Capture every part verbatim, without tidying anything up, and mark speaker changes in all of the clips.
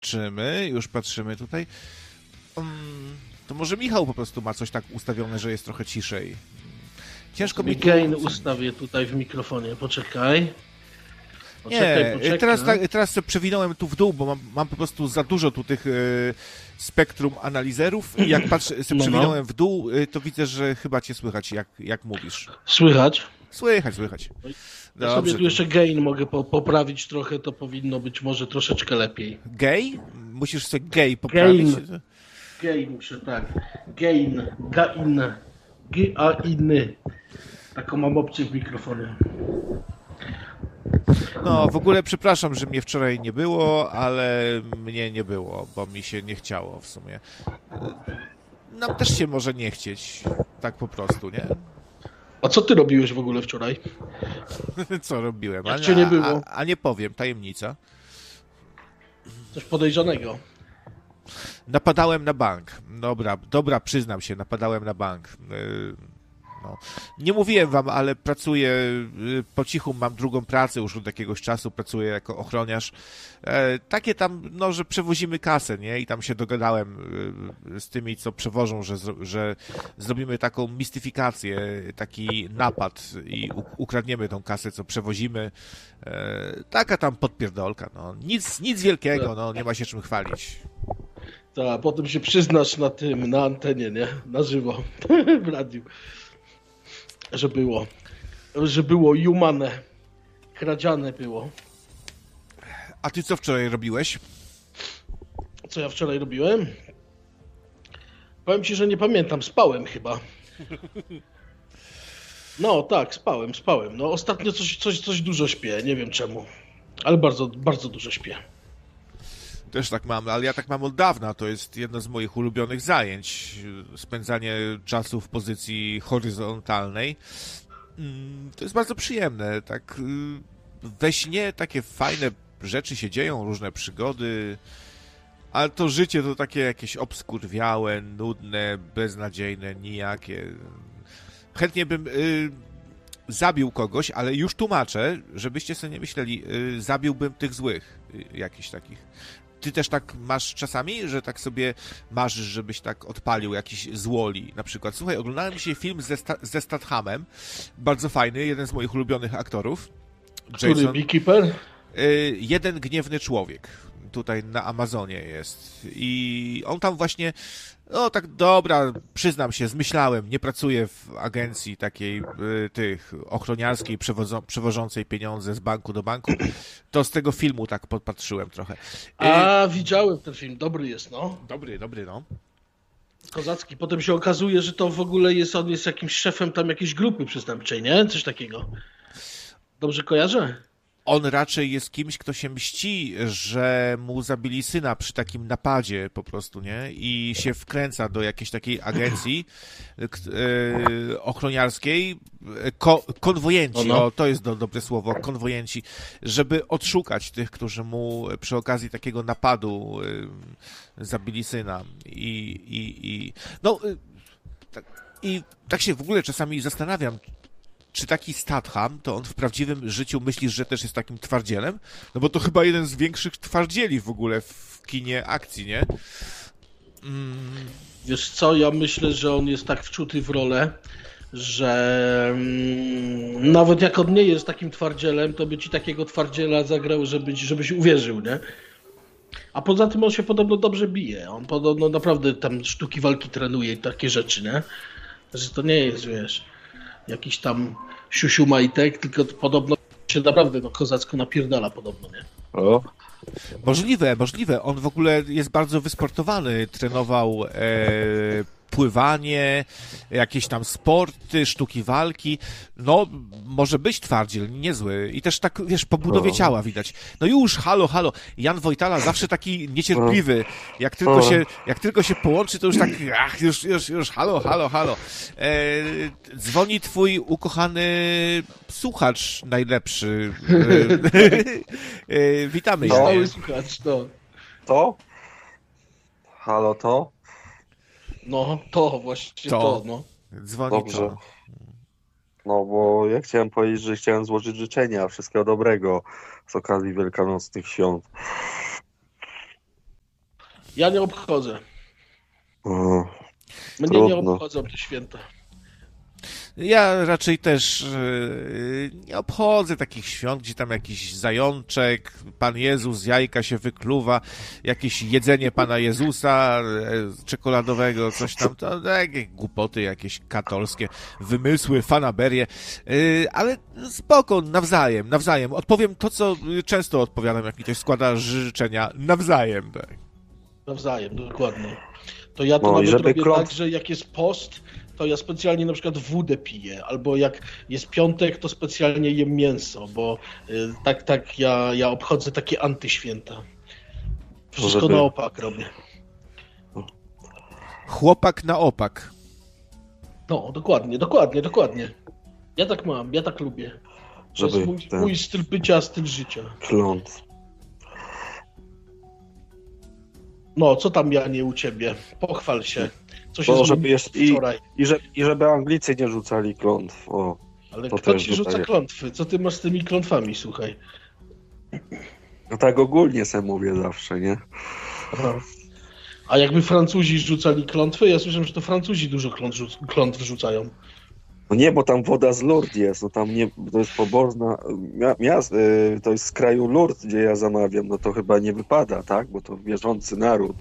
Speaker 1: patrzymy, już patrzymy tutaj. Um, to może Michał po prostu ma coś tak ustawione, że jest trochę ciszej. Ciężko mi...
Speaker 2: Gain ustawię tutaj w mikrofonie, poczekaj.
Speaker 1: Poczekaj, nie, poczekaj. Teraz, tak, teraz sobie przewinąłem tu w dół, bo mam, mam po prostu za dużo tu tych y, spektrum analizerów i jak patrzę, sobie no, przewinąłem no. w dół, y, to widzę, że chyba cię słychać, jak, jak mówisz.
Speaker 2: Słychać?
Speaker 1: Słychać, słychać.
Speaker 2: Ja Dobrze, sobie tu jeszcze gain mogę po, poprawić trochę, to powinno być może troszeczkę lepiej.
Speaker 1: Gay? Musisz sobie gay poprawić?
Speaker 2: Gain, gain muszę, tak. Gain, gain, G-A-I-N. Taką mam opcję w mikrofonie.
Speaker 1: No, w ogóle przepraszam, że mnie wczoraj nie było, ale mnie nie było, bo mi się nie chciało w sumie. Nam też się może nie chcieć, tak po prostu, nie?
Speaker 2: A co ty robiłeś w ogóle wczoraj?
Speaker 1: Co robiłem?
Speaker 2: Jak cię nie było?
Speaker 1: A, a nie powiem, tajemnica.
Speaker 2: Coś podejrzanego.
Speaker 1: Napadałem na bank. Dobra, dobra, przyznam się, napadałem na bank. No. Nie mówiłem wam, ale pracuję po cichu, mam drugą pracę już od jakiegoś czasu, pracuję jako ochroniarz. E, takie tam, no, że przewozimy kasę, nie? I tam się dogadałem z tymi, co przewożą, że, że zrobimy taką mistyfikację, taki napad i ukradniemy tą kasę, co przewozimy. E, taka tam podpierdolka, no. Nic, nic wielkiego, no, nie ma się czym chwalić.
Speaker 2: Tak, potem się przyznasz na tym, na antenie, nie? Na żywo, w radiu. Że było, że było humane, kradziane było.
Speaker 1: A ty co wczoraj robiłeś?
Speaker 2: Co ja wczoraj robiłem? Powiem ci, że nie pamiętam, spałem chyba. No tak, spałem, spałem. No ostatnio coś, coś, coś dużo śpię, nie wiem czemu, ale bardzo, bardzo dużo śpię.
Speaker 1: Też tak mam, ale ja tak mam od dawna, to jest jedno z moich ulubionych zajęć, spędzanie czasu w pozycji horyzontalnej. To jest bardzo przyjemne, tak we śnie takie fajne rzeczy się dzieją, różne przygody, ale to życie to takie jakieś obskurwiałe, nudne, beznadziejne, nijakie. Chętnie bym y, zabił kogoś, ale już tłumaczę, żebyście sobie nie myśleli, y, zabiłbym tych złych, y, jakichś takich. Ty też tak masz czasami, że tak sobie marzysz, żebyś tak odpalił jakiś złoli na przykład. Słuchaj, oglądałem dzisiaj film ze, Sta- ze Stathamem, bardzo fajny, jeden z moich ulubionych aktorów.
Speaker 2: Który,
Speaker 1: Jason,
Speaker 2: Beekeeper?
Speaker 1: Y, jeden gniewny człowiek. Tutaj na Amazonie jest. I on tam właśnie, no tak dobra, przyznam się, zmyślałem, nie pracuję w agencji takiej y, tych ochroniarskiej, przewozo- przewożącej pieniądze z banku do banku, to z tego filmu tak podpatrzyłem trochę. Y,
Speaker 2: A, widziałem ten film, dobry jest, no.
Speaker 1: Dobry, dobry, no.
Speaker 2: Kozacki. Potem się okazuje, że to w ogóle jest, on jest jakimś szefem tam jakiejś grupy przestępczej, nie? Coś takiego. Dobrze kojarzę?
Speaker 1: On raczej jest kimś, kto się mści, że mu zabili syna przy takim napadzie po prostu, nie? I się wkręca do jakiejś takiej agencji e, ochroniarskiej, ko, konwojenci,
Speaker 2: no, no.
Speaker 1: o, to jest do, dobre słowo, konwojenci, żeby odszukać tych, którzy mu przy okazji takiego napadu e, zabili syna. I, i, i no, e, tak, i tak się w ogóle czasami zastanawiam, czy taki Statham, to on w prawdziwym życiu myślisz, że też jest takim twardzielem? No bo to chyba jeden z większych twardzieli w ogóle w kinie akcji, nie? Mm.
Speaker 2: Wiesz co, ja myślę, że on jest tak wczuty w rolę, że mm, nawet jak on nie jest takim twardzielem, to by ci takiego twardziela zagrał, żebyś, żebyś uwierzył, nie? A poza tym on się podobno dobrze bije. On podobno naprawdę tam sztuki walki trenuje i takie rzeczy, nie? Że to nie jest, wiesz, jakiś tam siusiu majtek, tylko podobno się naprawdę no, kozacko napierdala podobno, nie?
Speaker 3: O.
Speaker 1: Możliwe, możliwe. On w ogóle jest bardzo wysportowany. Trenował e, pływanie, jakieś tam sporty, sztuki walki. No, może być twardziel, niezły. I też tak, wiesz, po budowie ciała widać. No już, halo, halo. Jan Wojtala zawsze taki niecierpliwy. Jak tylko się, jak tylko się połączy, to już tak, ach, już, już, już, halo, halo, halo. E, dzwoni twój ukochany słuchacz najlepszy. E, e, witamy.
Speaker 2: No, mały słuchacz, no.
Speaker 3: To? Halo, to?
Speaker 2: No, to właśnie to, to no.
Speaker 1: Dzwoni
Speaker 3: Dobrze.
Speaker 1: to.
Speaker 3: No bo ja chciałem powiedzieć, że chciałem złożyć życzenia wszystkiego dobrego z okazji wielkanocnych świąt.
Speaker 2: Ja nie obchodzę.
Speaker 3: O,
Speaker 2: Mnie
Speaker 3: trudno.
Speaker 2: nie obchodzą te święta.
Speaker 1: Ja raczej też yy, nie obchodzę takich świąt, gdzie tam jakiś zajączek, Pan Jezus, jajka się wykluwa, jakieś jedzenie Pana Jezusa, e, czekoladowego, coś tam, to takie głupoty jakieś katolskie, wymysły, fanaberie, yy, ale spoko, nawzajem, nawzajem. Odpowiem to, co często odpowiadam, jak mi ktoś składa życzenia, nawzajem, tak.
Speaker 2: Nawzajem, dokładnie. To ja to
Speaker 3: No i
Speaker 2: nawet
Speaker 3: żeby
Speaker 2: robię
Speaker 3: kląt-
Speaker 2: tak, że jak jest post, to ja specjalnie na przykład wódę piję, albo jak jest piątek, to specjalnie jem mięso, bo y, tak, tak ja, ja obchodzę takie antyświęta. Wszystko
Speaker 3: żeby-
Speaker 2: na opak robię.
Speaker 1: Chłopak na opak.
Speaker 2: No, dokładnie, dokładnie, dokładnie. Ja tak mam, ja tak lubię. To
Speaker 3: Żeby
Speaker 2: jest mój,
Speaker 3: ten-
Speaker 2: mój styl bycia, styl życia.
Speaker 3: Kląt.
Speaker 2: No, co tam, Janie, u ciebie? Pochwal się. Co się
Speaker 3: To,
Speaker 2: zmieniło
Speaker 3: żeby jest i,
Speaker 2: wczoraj?
Speaker 3: i, że, I żeby Anglicy nie rzucali klątw. O.
Speaker 2: Ale
Speaker 3: to
Speaker 2: kto
Speaker 3: też
Speaker 2: ci rzuca
Speaker 3: dodaję.
Speaker 2: klątwy? Co ty masz z tymi klątwami, słuchaj?
Speaker 3: No tak ogólnie se mówię zawsze, nie?
Speaker 2: Aha. A jakby Francuzi rzucali klątwy? Ja słyszałem, że to Francuzi dużo klątw, rzuc- klątw rzucają.
Speaker 3: No nie, bo tam woda z Lourdes jest, no tam nie, to jest pobożna, mia, miast, y, to jest z kraju Lourdes, gdzie ja zamawiam, no to chyba nie wypada, tak? Bo to wierzący naród.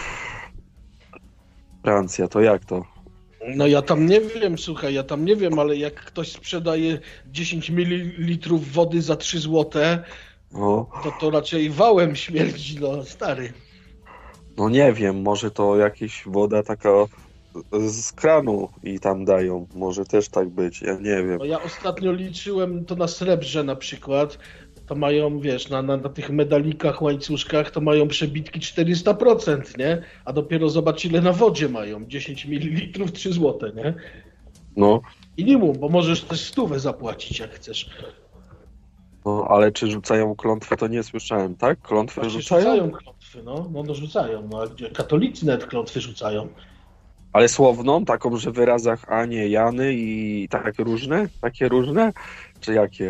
Speaker 3: Francja, to jak to?
Speaker 2: No ja tam nie wiem, słuchaj, ja tam nie wiem, ale jak ktoś sprzedaje dziesięć mililitrów wody za trzy złote,
Speaker 3: No,
Speaker 2: to to raczej wałem śmierdzi, no stary.
Speaker 3: no nie wiem, może to jakaś woda taka z kranu i tam dają, może też tak być, ja nie wiem.
Speaker 2: No ja ostatnio liczyłem to na Srebrze na przykład, to mają, wiesz, na, na, na tych medalikach, łańcuszkach, to mają przebitki czterysta procent, nie? A dopiero zobacz, ile na wodzie mają, dziesięć mililitrów, trzy złote, nie?
Speaker 3: No,
Speaker 2: Minimum, bo możesz też stówę zapłacić, jak chcesz.
Speaker 3: no, ale czy rzucają klątwy, to nie słyszałem, tak? Klątwy
Speaker 2: Właśnie
Speaker 3: rzucają?
Speaker 2: rzucają klątwy, no, no, no rzucają, no, a gdzie katolicy nawet klątwy rzucają.
Speaker 3: Ale słowną, taką, że w wyrazach a nie Jany i takie różne? Takie różne? Czy jakie?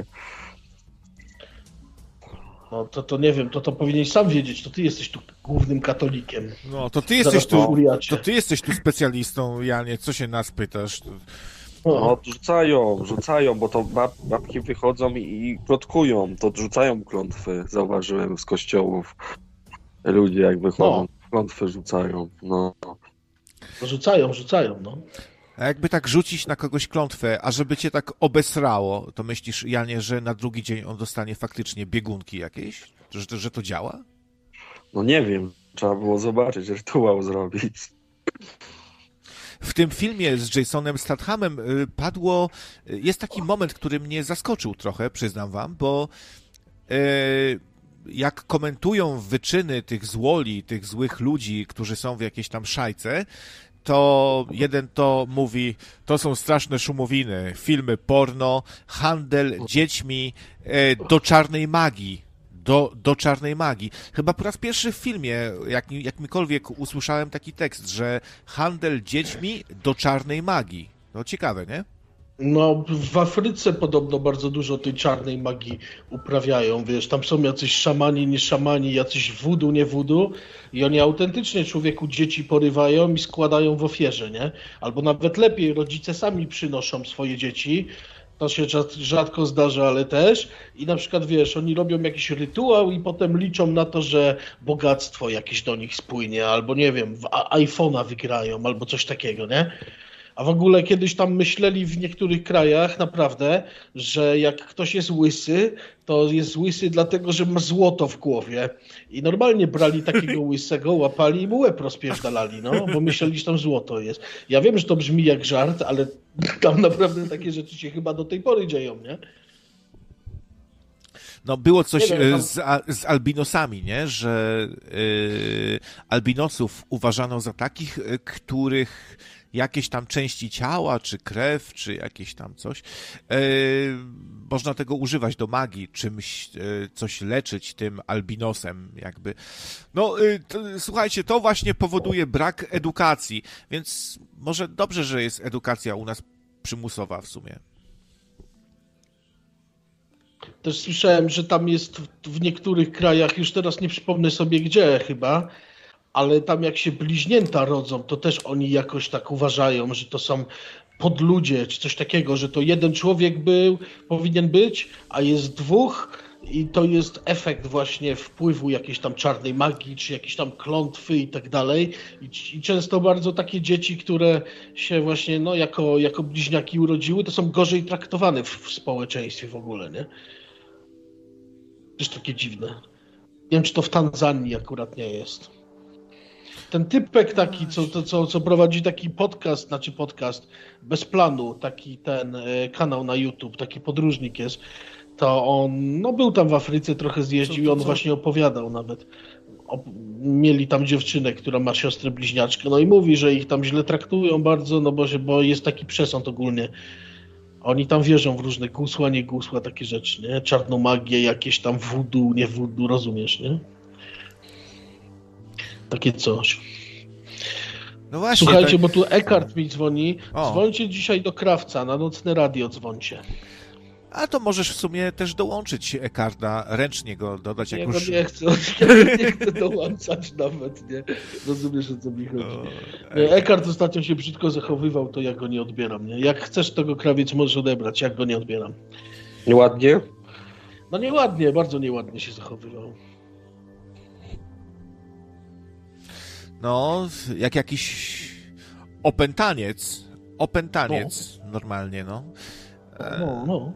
Speaker 2: No to, to nie wiem, to to powinieneś sam wiedzieć, to ty jesteś tu głównym katolikiem.
Speaker 1: No, to ty jesteś
Speaker 2: Zaraz
Speaker 1: tu,
Speaker 2: uriacie.
Speaker 1: to ty jesteś tu specjalistą, Janie, co się nas pytasz?
Speaker 3: No, rzucają, rzucają, bo to bab, babki wychodzą i, i plotkują, to rzucają klątwy, zauważyłem z kościołów. Ludzie jak wychodzą,
Speaker 2: No.
Speaker 3: klątwy rzucają, no.
Speaker 2: No, rzucają, rzucają, no.
Speaker 1: A jakby tak rzucić na kogoś klątwę, a żeby cię tak obesrało, to myślisz, Janie, że na drugi dzień on dostanie faktycznie biegunki jakieś? Że, to- że to działa?
Speaker 3: No nie wiem, trzeba było zobaczyć, rytuał zrobić.
Speaker 1: W tym filmie z Jasonem Stathamem y, padło... y, Jest taki moment, który mnie zaskoczył trochę, przyznam wam, bo y, jak komentują wyczyny tych złoli, tych złych ludzi, którzy są w jakiejś tam szajce, to jeden to mówi, to są straszne szumowiny, filmy porno, handel dziećmi e, do czarnej magii. Do, do czarnej magii. Chyba po raz pierwszy w filmie, jak, jakimkolwiek usłyszałem taki tekst, że handel dziećmi do czarnej magii. No ciekawe, nie?
Speaker 2: No, w Afryce podobno bardzo dużo tej czarnej magii uprawiają, wiesz, tam są jacyś szamani, nie szamani, jacyś wudu, nie wudu i oni autentycznie człowieku dzieci porywają i składają w ofierze, nie? Albo nawet lepiej, rodzice sami przynoszą swoje dzieci, to się rzad- rzadko zdarza, ale też i na przykład, wiesz, oni robią jakiś rytuał i potem liczą na to, że bogactwo jakieś do nich spłynie, albo nie wiem, w a- iPhone'a wygrają, albo coś takiego, nie? A w ogóle kiedyś tam myśleli w niektórych krajach naprawdę, że jak ktoś jest łysy, to jest łysy dlatego, że ma złoto w głowie. I normalnie brali takiego łysego, łapali i mu łeb rozpierdalali, no, bo myśleli, że tam złoto jest. Ja wiem, że to brzmi jak żart, ale tam naprawdę takie rzeczy się chyba do tej pory dzieją, nie?
Speaker 1: No było coś
Speaker 2: Nie wiem,
Speaker 1: e,
Speaker 2: tam-
Speaker 1: z, a- z albinosami, nie? Że y, albinosów uważano za takich, y, których jakieś tam części ciała, czy krew, czy jakieś tam coś, y, można tego używać do magii, czymś, y, coś leczyć tym albinosem, jakby. No, y, to, słuchajcie, to właśnie powoduje brak edukacji, więc może dobrze, że jest edukacja u nas przymusowa w sumie.
Speaker 2: Też słyszałem, że tam jest w, w niektórych krajach, już teraz nie przypomnę sobie gdzie chyba, ale tam jak się bliźnięta rodzą, to też oni jakoś tak uważają, że to są podludzie, czy coś takiego, że to jeden człowiek był, powinien być, a jest dwóch i to jest efekt właśnie wpływu jakiejś tam czarnej magii, czy jakiejś tam klątwy i tak dalej. I, i często bardzo takie dzieci, które się właśnie no, jako, jako bliźniaki urodziły, to są gorzej traktowane w, w społeczeństwie w ogóle, nie? To jest takie dziwne. Nie wiem, czy to w Tanzanii akurat nie jest. Ten typek taki, co, co, co, co prowadzi taki podcast, znaczy podcast bez planu, taki ten e, kanał na YouTube, taki podróżnik jest, to on no, był tam w Afryce, trochę zjeździł i on właśnie opowiadał nawet. O, mieli tam dziewczynę, która ma siostrę bliźniaczkę, no i mówi, że ich tam źle traktują bardzo, no bo, bo jest taki przesąd ogólnie. Oni tam wierzą w różne gusła, nie gusła, takie rzeczy, nie? Czarną magię, jakieś tam voodoo, nie voodoo, rozumiesz, nie? Takie coś.
Speaker 1: No właśnie,
Speaker 2: Słuchajcie,
Speaker 1: tak...
Speaker 2: bo tu Eckhart mi dzwoni.
Speaker 1: O.
Speaker 2: Dzwońcie dzisiaj do Krawca, na nocne radio dzwońcie.
Speaker 1: A to możesz w sumie też dołączyć Eckharta, ręcznie go dodać. Jak
Speaker 2: Ja
Speaker 1: już...
Speaker 2: go nie chcę, ja nie chcę dołączać nawet, nie? Rozumiesz, o co mi chodzi.
Speaker 1: O,
Speaker 2: Nie, Eckhart ostatnio się brzydko zachowywał, to ja go nie odbieram, nie? Jak chcesz tego Krawiec możesz odebrać, jak go nie odbieram.
Speaker 3: Nieładnie?
Speaker 2: No nieładnie, bardzo nieładnie się zachowywał.
Speaker 1: No, jak jakiś opętaniec. Opętaniec, no. Normalnie, no. E...
Speaker 2: No, no.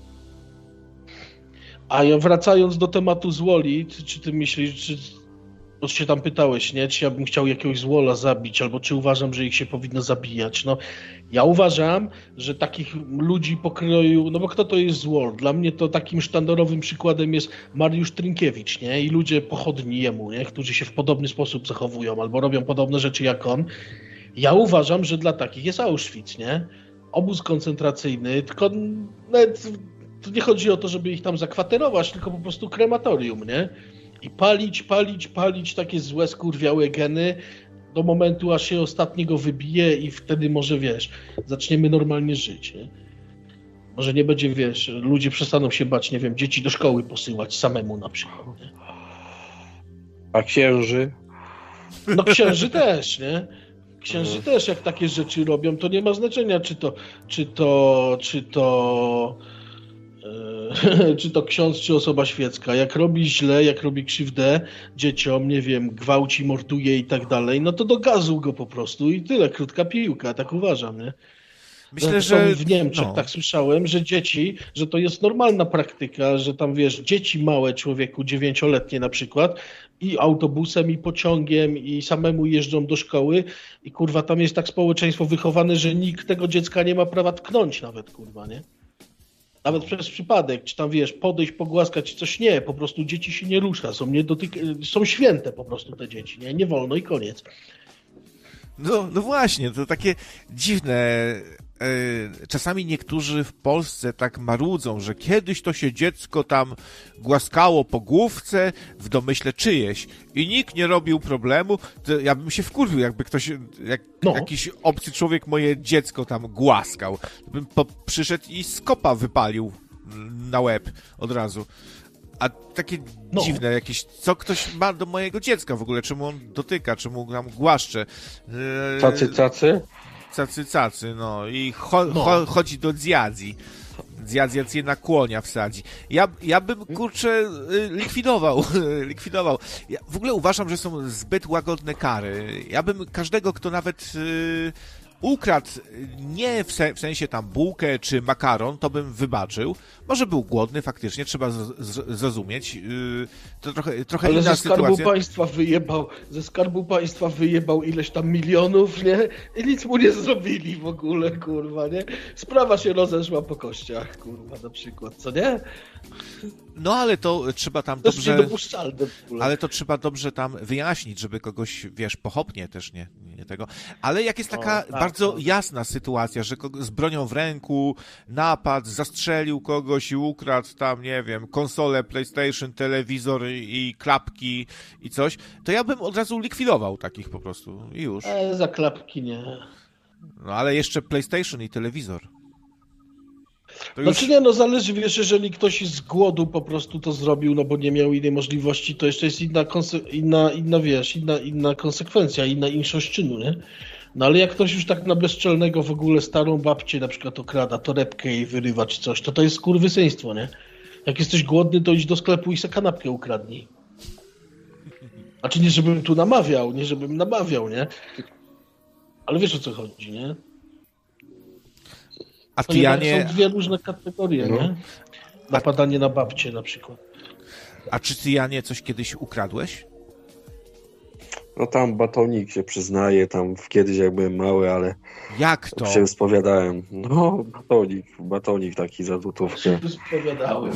Speaker 2: A ja wracając do tematu złoli, czy, czy ty myślisz, czy... Bo się tam pytałeś, nie? Czy ja bym chciał jakiegoś złola zabić, albo czy uważam, że ich się powinno zabijać. No, ja uważam, że takich ludzi pokroju, no bo kto to jest złol? Dla mnie to takim sztandarowym przykładem jest Mariusz Trynkiewicz, nie? I ludzie pochodni jemu, nie? Którzy się w podobny sposób zachowują, albo robią podobne rzeczy jak on. Ja uważam, że dla takich jest Auschwitz, nie? Obóz koncentracyjny, tylko nawet to nie chodzi o to, żeby ich tam zakwaterować, tylko po prostu krematorium, nie? I palić, palić, palić takie złe, skurwiałe geny do momentu, aż się ostatniego wybije i wtedy może, wiesz, zaczniemy normalnie żyć, nie? Może nie będzie, wiesz, ludzie przestaną się bać, nie wiem, dzieci do szkoły posyłać samemu na przykład, nie?
Speaker 3: A księży?
Speaker 2: No księży też, nie? Księży też, jak takie rzeczy robią, to nie ma znaczenia, czy to, czy to, czy to... czy to ksiądz, czy osoba świecka. Jak robi źle, jak robi krzywdę dzieciom, nie wiem, gwałci, morduje i tak dalej, no to do gazu go po prostu i tyle, krótka piłka, tak uważam, nie?
Speaker 1: Myślę,
Speaker 2: no,
Speaker 1: że...
Speaker 2: w Niemczech
Speaker 1: no.
Speaker 2: tak słyszałem, że dzieci, że to jest normalna praktyka, że tam, wiesz, dzieci małe człowieku, dziewięcioletnie na przykład, i autobusem, i pociągiem, i samemu jeżdżą do szkoły i kurwa, tam jest tak społeczeństwo wychowane, że nikt tego dziecka nie ma prawa tknąć nawet, kurwa, nie? Nawet przez przypadek, czy tam, wiesz, podejść, pogłaskać, czy coś, nie, po prostu dzieci się nie rusza, są, nie dotyk- są święte po prostu te dzieci, nie, nie wolno i koniec.
Speaker 1: No, no właśnie, to takie dziwne. Czasami niektórzy w Polsce tak marudzą, że kiedyś to się dziecko tam głaskało po główce w domyśle czyjeś i nikt nie robił problemu, to ja bym się wkurwił, jakby ktoś, jak
Speaker 2: no.
Speaker 1: jakiś obcy człowiek moje dziecko tam głaskał. To bym po, przyszedł i skopa wypalił na łeb od razu. A takie no. dziwne jakieś, co ktoś ma do mojego dziecka w ogóle, czemu on dotyka, czemu tam głaszcze. Eee...
Speaker 3: Cacy, cacy?
Speaker 1: Cacy, cacy, no i cho,
Speaker 2: no.
Speaker 1: cho, chodzi do dziadzi. Dziadzia cię na kłonia wsadzi. Ja, ja bym, kurczę, likwidował, likwidował. Ja w ogóle uważam, że są zbyt łagodne kary. Ja bym każdego, kto nawet yy, ukradł nie w, se, w sensie tam bułkę czy makaron, to bym wybaczył. Może był głodny, faktycznie, trzeba z, z, zrozumieć. Yy, to trochę, trochę
Speaker 2: Ale
Speaker 1: inna
Speaker 2: ze skarbu
Speaker 1: sytuacja.
Speaker 2: państwa wyjebał, ze skarbu państwa wyjebał ileś tam milionów, nie? I nic mu nie zrobili w ogóle, kurwa, nie? Sprawa się rozeszła po kościach, kurwa, na przykład, co nie?
Speaker 1: No ale to trzeba tam
Speaker 2: to jest
Speaker 1: dobrze...
Speaker 2: niedopuszczalne w ogóle.
Speaker 1: Ale to trzeba dobrze tam wyjaśnić, żeby kogoś, wiesz, pochopnie też nie, nie tego. Ale jak jest taka
Speaker 2: o, tak,
Speaker 1: bardzo
Speaker 2: tak.
Speaker 1: jasna sytuacja, że z bronią w ręku napadł, zastrzelił kogoś i ukradł tam, nie wiem, konsolę, PlayStation, telewizor i, i klapki i coś, to ja bym od razu likwidował takich po prostu i już.
Speaker 2: E, za klapki nie.
Speaker 1: No ale jeszcze PlayStation i telewizor. To już...
Speaker 2: Znaczy nie, no zależy, wiesz, jeżeli ktoś z głodu po prostu to zrobił, no bo nie miał innej możliwości, to jeszcze jest inna, konse- inna, inna wiesz, inna, inna konsekwencja, inna inszość czynu, nie? No ale jak ktoś już tak na bezczelnego w ogóle starą babcię na przykład okrada, torebkę jej wyrywa czy coś, to to jest kurwysyństwo, nie? Jak jesteś głodny, to idź do sklepu i se kanapkę ukradnij. Znaczy nie, żebym tu namawiał, nie, żebym namawiał, nie? Ale wiesz, o co chodzi, nie?
Speaker 1: A ty, Janie...
Speaker 2: Są dwie różne kategorie, no. Nie? Napadanie na babcię na przykład.
Speaker 1: A czy ty, Janie, coś kiedyś ukradłeś?
Speaker 3: No tam batonik się przyznaje, tam kiedyś jak byłem mały, ale
Speaker 1: Jak to?
Speaker 3: się spowiadałem. No, batonik, batonik taki za złotówkę.
Speaker 2: Się spowiadałem.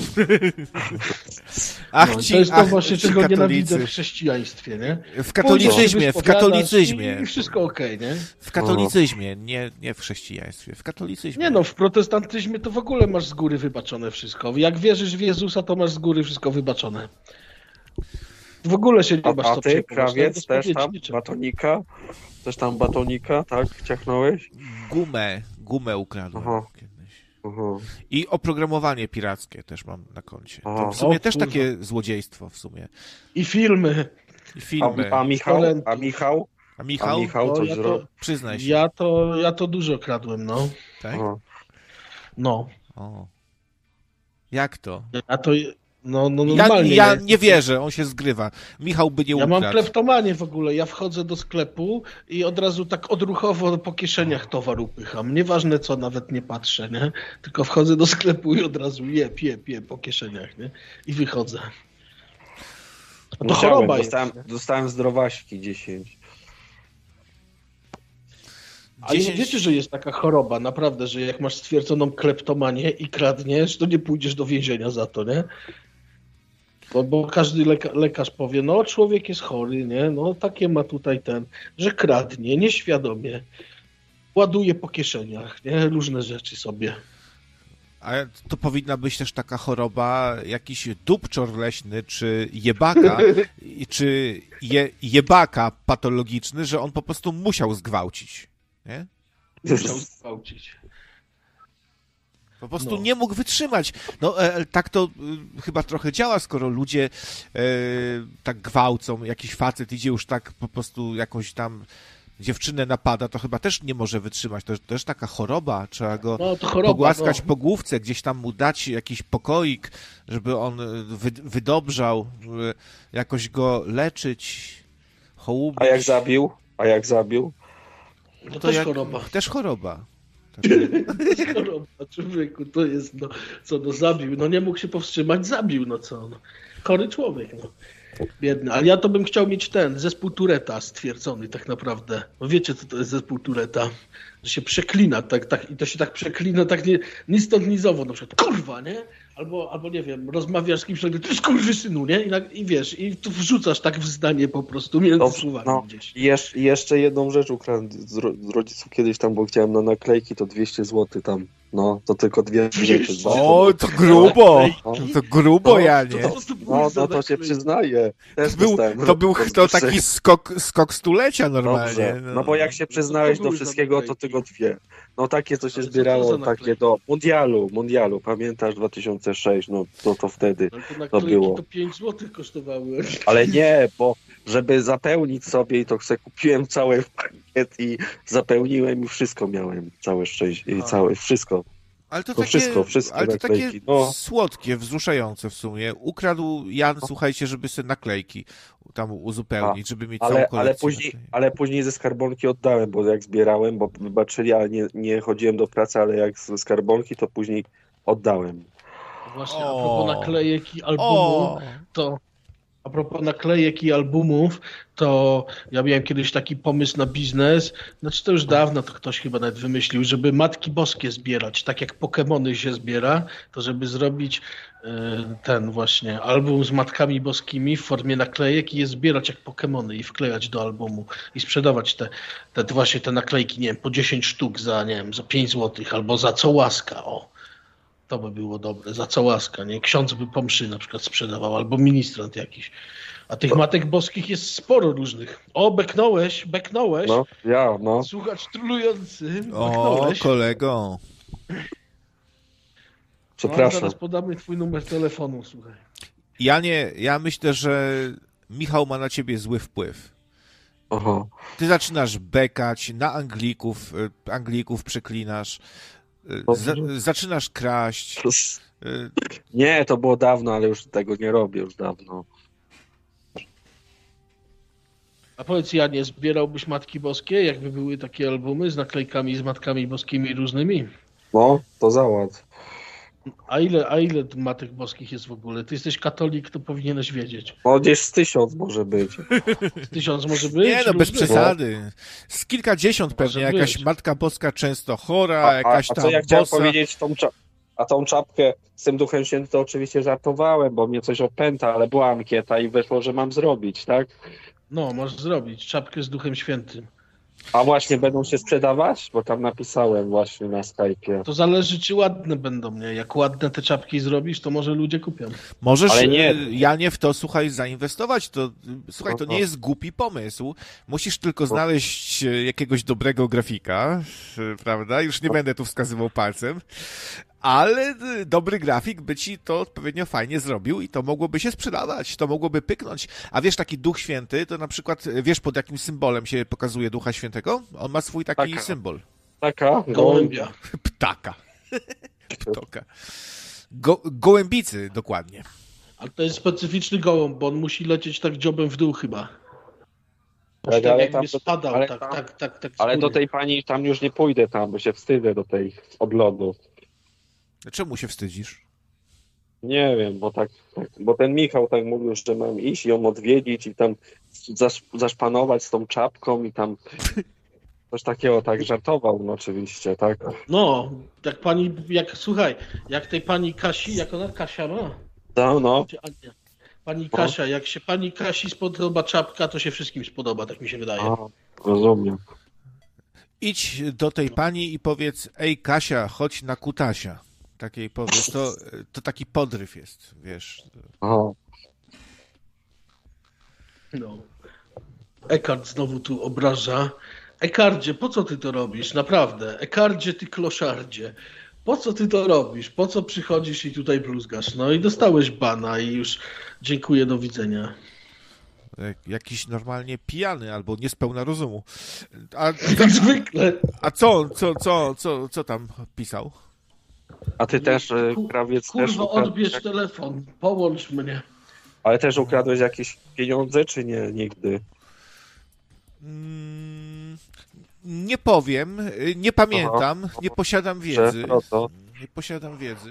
Speaker 1: Ach
Speaker 2: No,
Speaker 1: ci,
Speaker 2: to jest to
Speaker 1: ach,
Speaker 2: właśnie,
Speaker 1: ci
Speaker 2: czego
Speaker 1: katolicy.
Speaker 2: nienawidzę w chrześcijaństwie, nie?
Speaker 1: W katolicyzmie, w katolicyzmie.
Speaker 2: I wszystko okej, okay, nie?
Speaker 1: W katolicyzmie, nie, nie w chrześcijaństwie, w katolicyzmie.
Speaker 2: Nie no, w protestantyzmie to w ogóle masz z góry wybaczone wszystko. Jak wierzysz w Jezusa, to masz z góry wszystko wybaczone. W ogóle się nie
Speaker 3: A,
Speaker 2: masz
Speaker 3: a
Speaker 2: co
Speaker 3: ty,
Speaker 2: przejmować.
Speaker 3: krawiec, też tam
Speaker 2: niczym.
Speaker 3: batonika? Też tam batonika, tak? Ciachnąłeś?
Speaker 1: Gumę, gumę ukradłem
Speaker 3: Aha.
Speaker 1: kiedyś.
Speaker 3: Aha.
Speaker 1: I oprogramowanie pirackie też mam na koncie. To
Speaker 3: Aha.
Speaker 1: w sumie
Speaker 2: O,
Speaker 1: też
Speaker 2: kurwa.
Speaker 1: takie złodziejstwo w sumie.
Speaker 2: I filmy.
Speaker 1: I filmy.
Speaker 3: A, a Michał?
Speaker 2: Talentów.
Speaker 3: A Michał?
Speaker 1: A
Speaker 3: A
Speaker 1: Michał?
Speaker 3: Michał
Speaker 2: O,
Speaker 3: coś
Speaker 2: ja,
Speaker 3: zrobił?
Speaker 2: to,
Speaker 1: Przyznaj się.
Speaker 2: ja, to, ja to dużo kradłem, no.
Speaker 1: Tak?
Speaker 3: Aha.
Speaker 2: No.
Speaker 1: O. Jak to?
Speaker 2: Ja to... No, no
Speaker 1: Ja,
Speaker 2: normalnie.
Speaker 1: ja
Speaker 2: jest.
Speaker 1: nie wierzę, on się zgrywa. Michał by nie
Speaker 2: Ja
Speaker 1: ukradł.
Speaker 2: mam kleptomanię w ogóle. Ja wchodzę do sklepu i od razu tak odruchowo po kieszeniach towar upycham. Nieważne co, nawet nie patrzę, nie? Tylko wchodzę do sklepu i od razu jeb, jeb, jeb po kieszeniach, nie? I wychodzę. A to
Speaker 3: Musiałem,
Speaker 2: choroba
Speaker 3: dostałem,
Speaker 2: jest.
Speaker 3: dostałem zdrowaśki dziesięć.
Speaker 2: Ale
Speaker 1: dziesięć
Speaker 2: wiecie, że jest taka choroba, naprawdę, że jak masz stwierdzoną kleptomanię i kradniesz, to nie pójdziesz do więzienia za to, nie? Bo, bo każdy leka, lekarz powie, no człowiek jest chory, nie? No takie ma tutaj ten, że kradnie, nieświadomie. Ładuje po kieszeniach, nie? Różne rzeczy sobie.
Speaker 1: A to powinna być też taka choroba, jakiś dupczor leśny, czy jebaka, i- czy je, jebaka patologiczny, że on po prostu musiał zgwałcić. Nie?
Speaker 2: Musiał zgwałcić.
Speaker 1: Po prostu
Speaker 2: No.
Speaker 1: nie mógł wytrzymać. No e, tak to e, chyba trochę działa, skoro ludzie e, tak gwałcą, jakiś facet idzie już tak po prostu jakąś tam dziewczynę napada, to chyba też nie może wytrzymać. To jest też taka choroba, trzeba go
Speaker 2: No to choroba,
Speaker 1: pogłaskać
Speaker 2: no.
Speaker 1: po główce, gdzieś tam mu dać jakiś pokoik, żeby on e, wy, wydobrzał, e, jakoś go leczyć, hołubić.
Speaker 3: A jak zabił? A jak zabił?
Speaker 2: To,
Speaker 1: To
Speaker 2: też
Speaker 1: jak-
Speaker 2: choroba.
Speaker 1: Też choroba.
Speaker 2: To jest choroba, człowieku, to jest, no, co, no zabił, no nie mógł się powstrzymać, zabił, no co, no. Chory człowiek, no. Biedny, ale ja to bym chciał mieć ten, zespół Tureta stwierdzony tak naprawdę. No wiecie, co to jest zespół Tureta? Że się przeklina, tak, tak, i to się tak przeklina, tak nie, ni stąd, ni zowąd, na przykład, kurwa, nie? Albo, albo nie wiem, rozmawiasz z kimś, nagle, ty skurwysynu, nie? I, na- I wiesz, i tu wrzucasz tak w zdanie po prostu między
Speaker 3: Dobrze,
Speaker 2: słowami
Speaker 3: no.
Speaker 2: gdzieś.
Speaker 3: I jeszcze, jeszcze jedną rzecz ukradłem z, ro, z rodziców kiedyś tam, bo chciałem na naklejki, to dwieście złotych tam. No, to tylko dwie rzeczy. dwa.
Speaker 1: O, to grubo! To grubo,
Speaker 3: No,
Speaker 1: Janie.
Speaker 2: To, to, to,
Speaker 3: No, no to się przyznaję. Też
Speaker 1: To był,
Speaker 3: dostałem
Speaker 1: to był
Speaker 3: od-
Speaker 1: to
Speaker 3: od-
Speaker 1: taki skok, skok stulecia normalnie.
Speaker 3: Dobrze, no bo jak się przyznałeś do
Speaker 2: były
Speaker 3: wszystkiego, to
Speaker 2: naklejki.
Speaker 3: tylko dwie. No takie, co się
Speaker 2: Ale co to
Speaker 3: zbierało,
Speaker 2: za
Speaker 3: takie
Speaker 2: naklejki?
Speaker 3: do mundialu, mundialu, pamiętasz dwa tysiące szósty, no to, to wtedy.
Speaker 2: Ale to naklejki
Speaker 3: było.
Speaker 2: to pięć złotych kosztowały.
Speaker 3: Ale nie, bo żeby zapełnić sobie, i to sobie kupiłem cały pakiet i zapełniłem i wszystko miałem, całe szczęście, i
Speaker 2: A.
Speaker 3: całe, wszystko.
Speaker 1: Ale to
Speaker 3: To
Speaker 1: takie,
Speaker 3: wszystko, wszystkie
Speaker 1: ale to takie
Speaker 3: naklejki, no.
Speaker 1: słodkie, wzruszające w sumie. Ukradł Jan, słuchajcie, żeby sobie naklejki tam uzupełnić, żeby mieć całą
Speaker 3: Ale,
Speaker 1: kolekcję.
Speaker 3: ale, później,
Speaker 1: naklejek.
Speaker 3: ale później ze skarbonki oddałem, bo jak zbierałem, bo wybaczyli, ale nie, nie chodziłem do pracy, ale jak ze skarbonki, to później oddałem.
Speaker 2: Właśnie, a
Speaker 1: O.
Speaker 2: propos naklejek i albumu,
Speaker 1: O,
Speaker 2: to a propos naklejek i albumów, to ja miałem kiedyś taki pomysł na biznes, znaczy to już dawno to ktoś chyba nawet wymyślił, żeby Matki Boskie zbierać, tak jak Pokemony się zbiera, to żeby zrobić e, ten właśnie album z Matkami Boskimi w formie naklejek i je zbierać jak Pokemony i wklejać do albumu i sprzedawać te, te właśnie te naklejki, nie wiem, po dziesięć sztuk za, nie wiem, za pięć złotych albo za co łaska, o. To by było dobre, za co łaska, nie? Ksiądz by po mszy na przykład sprzedawał, albo ministrant jakiś. A tych Matek Boskich jest sporo różnych. O, beknąłeś, beknąłeś.
Speaker 3: No, ja, no.
Speaker 2: Słuchacz trulujący,
Speaker 1: o,
Speaker 2: beknąłeś.
Speaker 1: kolego.
Speaker 3: Przepraszam.
Speaker 2: No, zaraz podamy twój numer telefonu, słuchaj.
Speaker 1: Ja nie, ja myślę, że Michał ma na ciebie zły wpływ.
Speaker 3: Aha.
Speaker 1: Ty zaczynasz bekać, na Anglików, y, Anglików przeklinasz, y, za, zaczynasz kraść. y,
Speaker 3: Nie, to było dawno, ale już tego nie robię już dawno.
Speaker 2: A powiedz, Janie, zbierałbyś Matki Boskie, jakby były takie albumy z naklejkami z Matkami Boskimi różnymi?
Speaker 3: No, to załatw.
Speaker 2: A ile, a ile Matek Boskich jest w ogóle? Ty jesteś katolik, to powinieneś wiedzieć.
Speaker 3: No gdzieś z tysiąc może być.
Speaker 2: Tysiąc może być?
Speaker 1: Nie, no bez
Speaker 2: Różny?
Speaker 1: przesady. Z kilkadziesiąt pewnie,
Speaker 2: Może
Speaker 1: jakaś
Speaker 2: być.
Speaker 1: Matka Boska często chora,
Speaker 3: A, a,
Speaker 1: jakaś
Speaker 3: a
Speaker 1: tam
Speaker 3: co ja chciałem
Speaker 1: bossa.
Speaker 3: powiedzieć, tą cza- a tą czapkę z tym Duchem Świętym to oczywiście żartowałem, bo mnie coś opęta, ale była ankieta i wyszło, że mam zrobić, tak?
Speaker 2: No, możesz zrobić czapkę z Duchem Świętym.
Speaker 3: A właśnie będą się sprzedawać? Bo tam napisałem właśnie na Skype'ie.
Speaker 2: To zależy, czy ładne będą, nie? Jak ładne te czapki zrobisz, to może ludzie kupią.
Speaker 1: Możesz,
Speaker 3: Ale nie.
Speaker 1: y, Janie, w to, słuchaj, zainwestować. To, y, słuchaj, to
Speaker 3: Aha.
Speaker 1: nie jest głupi pomysł. Musisz tylko znaleźć y, jakiegoś dobrego grafika, y, prawda? Już nie będę tu wskazywał palcem, ale y, dobry grafik by ci to odpowiednio fajnie zrobił i to mogłoby się sprzedawać, to mogłoby pyknąć. A wiesz, taki Duch Święty, to na przykład, y, wiesz, pod jakim symbolem się pokazuje Ducha Świętego? On ma swój taki
Speaker 3: Taka.
Speaker 1: symbol.
Speaker 3: Taka?
Speaker 2: Gołębia.
Speaker 1: Ptaka. Ptoka. Go, gołębicy, dokładnie.
Speaker 2: Ale to jest specyficzny gołąb, bo on musi lecieć tak dziobem w dół chyba.
Speaker 3: Tak,
Speaker 2: Tak
Speaker 3: ale
Speaker 2: jakby
Speaker 3: tam-
Speaker 2: spadał,
Speaker 3: ale
Speaker 2: tak,
Speaker 3: tam-
Speaker 2: tak, tak, tak. z
Speaker 3: Ale do
Speaker 2: góry.
Speaker 3: tej pani tam już nie pójdę tam, bo się wstydzę do tej odlotu.
Speaker 1: Czemu się wstydzisz?
Speaker 3: Nie wiem, bo tak, tak, bo ten Michał tak mówił, że mam iść i ją odwiedzić i tam zasz, zaszpanować z tą czapką i tam coś takiego, tak żartował, no oczywiście, tak.
Speaker 2: No, jak pani, jak, słuchaj, jak tej pani Kasi, jak ona Kasia ma?
Speaker 3: No, no,
Speaker 2: Czy Ania? Pani Kasia, jak się pani Kasi spodoba czapka, to się wszystkim spodoba, tak mi się wydaje.
Speaker 3: a, rozumiem.
Speaker 1: Idź do tej pani i powiedz, ej Kasia, chodź na kutasia. Takiej powiedz, to, to taki podryw jest, wiesz.
Speaker 3: Aha.
Speaker 2: No. Ekart znowu tu obraża. Ekardzie, po co ty to robisz? Naprawdę. Ekardzie, ty kloszardzie. Po co ty to robisz? Po co przychodzisz i tutaj bluzgasz? No i dostałeś bana i już dziękuję, do widzenia.
Speaker 1: Jak- Jakiś normalnie pijany albo niespełna rozumu. A,
Speaker 2: Jak zwykle.
Speaker 1: a co, co, co, co, co tam pisał?
Speaker 3: A ty też, e,
Speaker 2: Ku-
Speaker 3: krawiec, też
Speaker 2: Kurwa,
Speaker 3: ukradłeś,
Speaker 2: odbierz
Speaker 3: jak-
Speaker 2: telefon. Połącz mnie.
Speaker 3: ale też ukradłeś jakieś pieniądze, czy nie, nigdy?
Speaker 1: Mm, nie powiem, y, nie pamiętam, nie posiadam wiedzy.
Speaker 3: Że, no to,
Speaker 1: Nie posiadam wiedzy.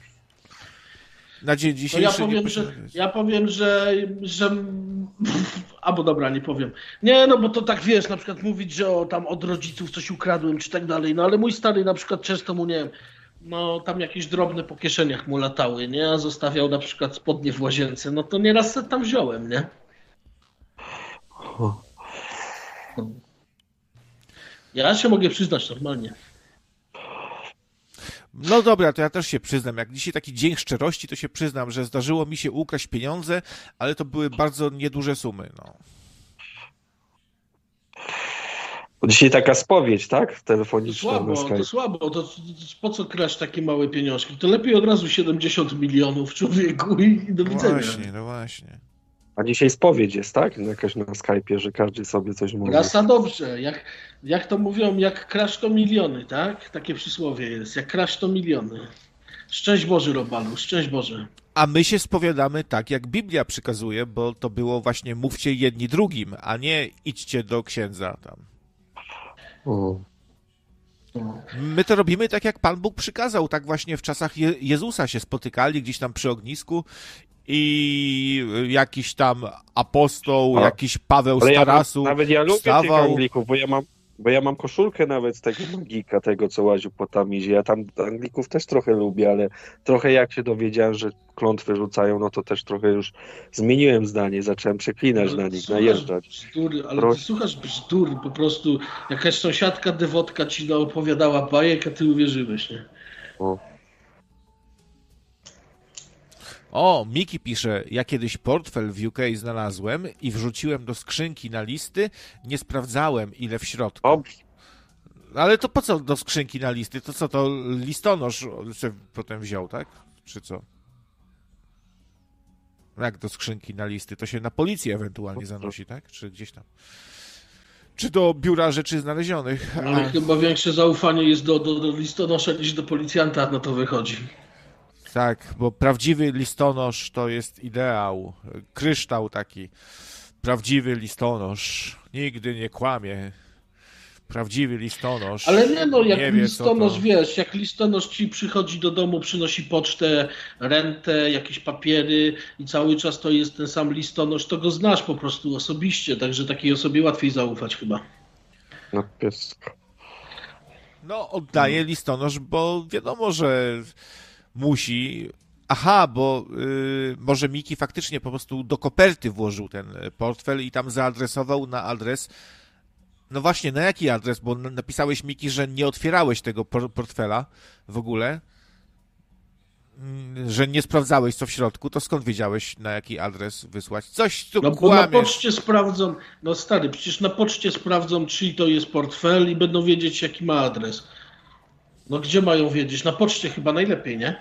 Speaker 1: Na dzień
Speaker 2: No
Speaker 1: dzisiejszy
Speaker 2: ja
Speaker 1: nie
Speaker 2: powiem,
Speaker 1: posiadam
Speaker 2: że,
Speaker 1: wiedzy.
Speaker 2: ja powiem, że, że... Albo dobra, nie powiem. Nie, no bo to tak wiesz, na przykład mówić, że o, tam od rodziców coś ukradłem, czy tak dalej, no ale mój stary na przykład często mu, nie wiem, no tam jakieś drobne po kieszeniach mu latały, nie, a zostawiał na przykład spodnie w łazience, no to nieraz se tam wziąłem, nie? Ja się mogę przyznać normalnie.
Speaker 1: No dobra, to ja też się przyznam. Jak dzisiaj taki dzień szczerości, to się przyznam, że zdarzyło mi się ukraść pieniądze, ale to były bardzo nieduże sumy. No.
Speaker 3: dzisiaj taka spowiedź, tak? Telefoniczna na
Speaker 2: Słabo,
Speaker 3: Skype.
Speaker 2: to słabo, to, to, to po co kraść takie małe pieniążki? To lepiej od razu siedemdziesiąt milionów człowieku i, i do
Speaker 1: No
Speaker 2: widzenia.
Speaker 1: właśnie, no właśnie.
Speaker 3: A dzisiaj spowiedź jest, tak? Jakaś na Skype'ie, że każdy sobie coś mówi.
Speaker 2: Rasa dobrze, jak, jak to mówią, jak kraść to miliony, tak? Takie przysłowie jest, jak kraść to miliony. Szczęść Boże, Robalu, szczęść Boże.
Speaker 1: A my się spowiadamy tak, jak Biblia przykazuje, bo to było właśnie mówcie jedni drugim, a nie idźcie do księdza tam.
Speaker 3: O.
Speaker 1: My to robimy tak, jak Pan Bóg przykazał. Tak właśnie w czasach Je- Jezusa się spotykali gdzieś tam przy ognisku i jakiś tam apostoł,
Speaker 3: A,
Speaker 1: jakiś Paweł
Speaker 3: Ale
Speaker 1: z
Speaker 3: ja,
Speaker 1: Tarasu
Speaker 3: nawet ja lubię tych
Speaker 1: wstawał.
Speaker 3: Anglików, bo ja mam bo ja mam koszulkę nawet z tego magika, tego co łaził po Tamizie. Ja tam Anglików też trochę lubię, ale trochę jak się dowiedziałem, że klątwy rzucają, no to też trochę już zmieniłem zdanie, zacząłem przeklinać na nich,
Speaker 2: Słuchasz
Speaker 3: najeżdżać.
Speaker 2: Bzdury, ale
Speaker 3: Proś-
Speaker 2: ty słuchasz bzdur, po prostu jakaś sąsiadka dewotka ci opowiadała bajek, a ty uwierzyłeś, nie?
Speaker 3: O.
Speaker 1: O, Miki pisze, ja kiedyś portfel w U K znalazłem i wrzuciłem do skrzynki na listy, nie sprawdzałem ile w środku.
Speaker 3: O,
Speaker 1: Ale to po co do skrzynki na listy? To co, to listonosz sobie potem wziął, tak? Czy co? Jak do skrzynki na listy? To się na policję ewentualnie zanosi, tak? Czy gdzieś tam? Czy do biura rzeczy znalezionych?
Speaker 2: Ale
Speaker 1: A...
Speaker 2: chyba większe zaufanie jest do, do, do listonosza niż do policjanta, na to wychodzi.
Speaker 1: Tak, bo prawdziwy listonosz to jest ideał, kryształ taki. Prawdziwy listonosz nigdy nie kłamie. Prawdziwy listonosz.
Speaker 2: Ale nie no, jak
Speaker 1: nie wie,
Speaker 2: listonosz,
Speaker 1: to...
Speaker 2: wiesz, jak listonosz ci przychodzi do domu, przynosi pocztę, rentę, jakieś papiery i cały czas to jest ten sam listonosz, to go znasz po prostu osobiście, także takiej osobie łatwiej zaufać chyba.
Speaker 3: No, jest.
Speaker 1: No, oddaje listonosz, bo wiadomo, że musi... Aha, bo y, może Miki faktycznie po prostu do koperty włożył ten portfel i tam zaadresował na adres. No właśnie, na jaki adres? Bo napisałeś, Miki, że nie otwierałeś tego portfela w ogóle, że nie sprawdzałeś, co w środku, to skąd wiedziałeś, na jaki adres wysłać? Coś tu
Speaker 2: No bo
Speaker 1: kłamiesz.
Speaker 2: na poczcie sprawdzą, no stary, przecież na poczcie sprawdzą, czyj to jest portfel i będą wiedzieć, jaki ma adres. No gdzie mają wiedzieć? Na poczcie chyba najlepiej, nie?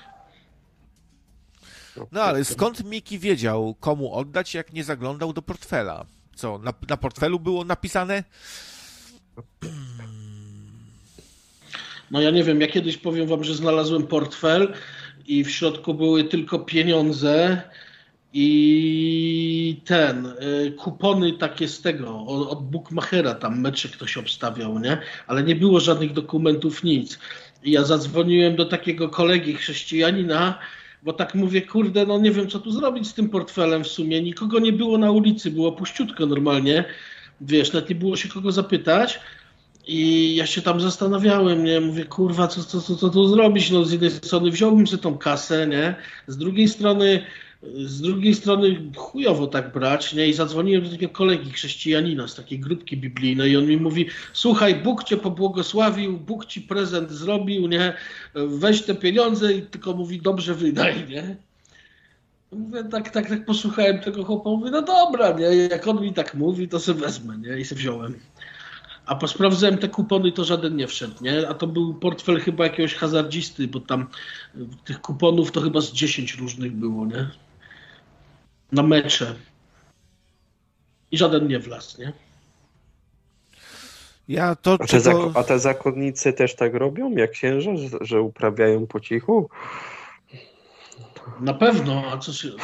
Speaker 1: No ale skąd Miki wiedział, komu oddać, jak nie zaglądał do portfela? Co, na, na portfelu było napisane?
Speaker 2: No ja nie wiem, ja kiedyś powiem wam, że znalazłem portfel i w środku były tylko pieniądze i ten, y, kupony takie z tego, od, od Bookmachera, tam mecze ktoś obstawiał, nie? Ale nie było żadnych dokumentów, nic. I ja zadzwoniłem do takiego kolegi chrześcijanina, bo tak mówię, kurde, no nie wiem, co tu zrobić z tym portfelem w sumie. Nikogo nie było na ulicy, było puściutko normalnie. Wiesz, nawet nie było się kogo zapytać. I ja się tam zastanawiałem, nie? Mówię, kurwa, co, co, co, co tu zrobić? No z jednej strony wziąłbym sobie tą kasę, nie? Z drugiej strony, z drugiej strony chujowo tak brać, nie? I zadzwoniłem do takiego kolegi chrześcijanina z takiej grupki biblijnej i on mi mówi, słuchaj, Bóg cię pobłogosławił, Bóg ci prezent zrobił, nie? Weź te pieniądze i tylko mówi, dobrze wydaj, nie? Mówię, tak, tak, tak posłuchałem tego chłopa, mówię, no dobra, nie? Jak on mi tak mówi, to sobie wezmę, nie? I sobie wziąłem. A posprawdzałem te kupony, to żaden nie wszedł, nie? A to był portfel chyba jakiegoś hazardzisty, bo tam tych kuponów to chyba z dziesięć różnych było, nie? Na mecze. I żaden nie wlazł, nie?
Speaker 1: Ja to,
Speaker 3: a, te
Speaker 1: czego...
Speaker 3: zako- a te zakonnicy też tak robią, jak księża, że, że uprawiają po cichu?
Speaker 2: Na pewno, a co się...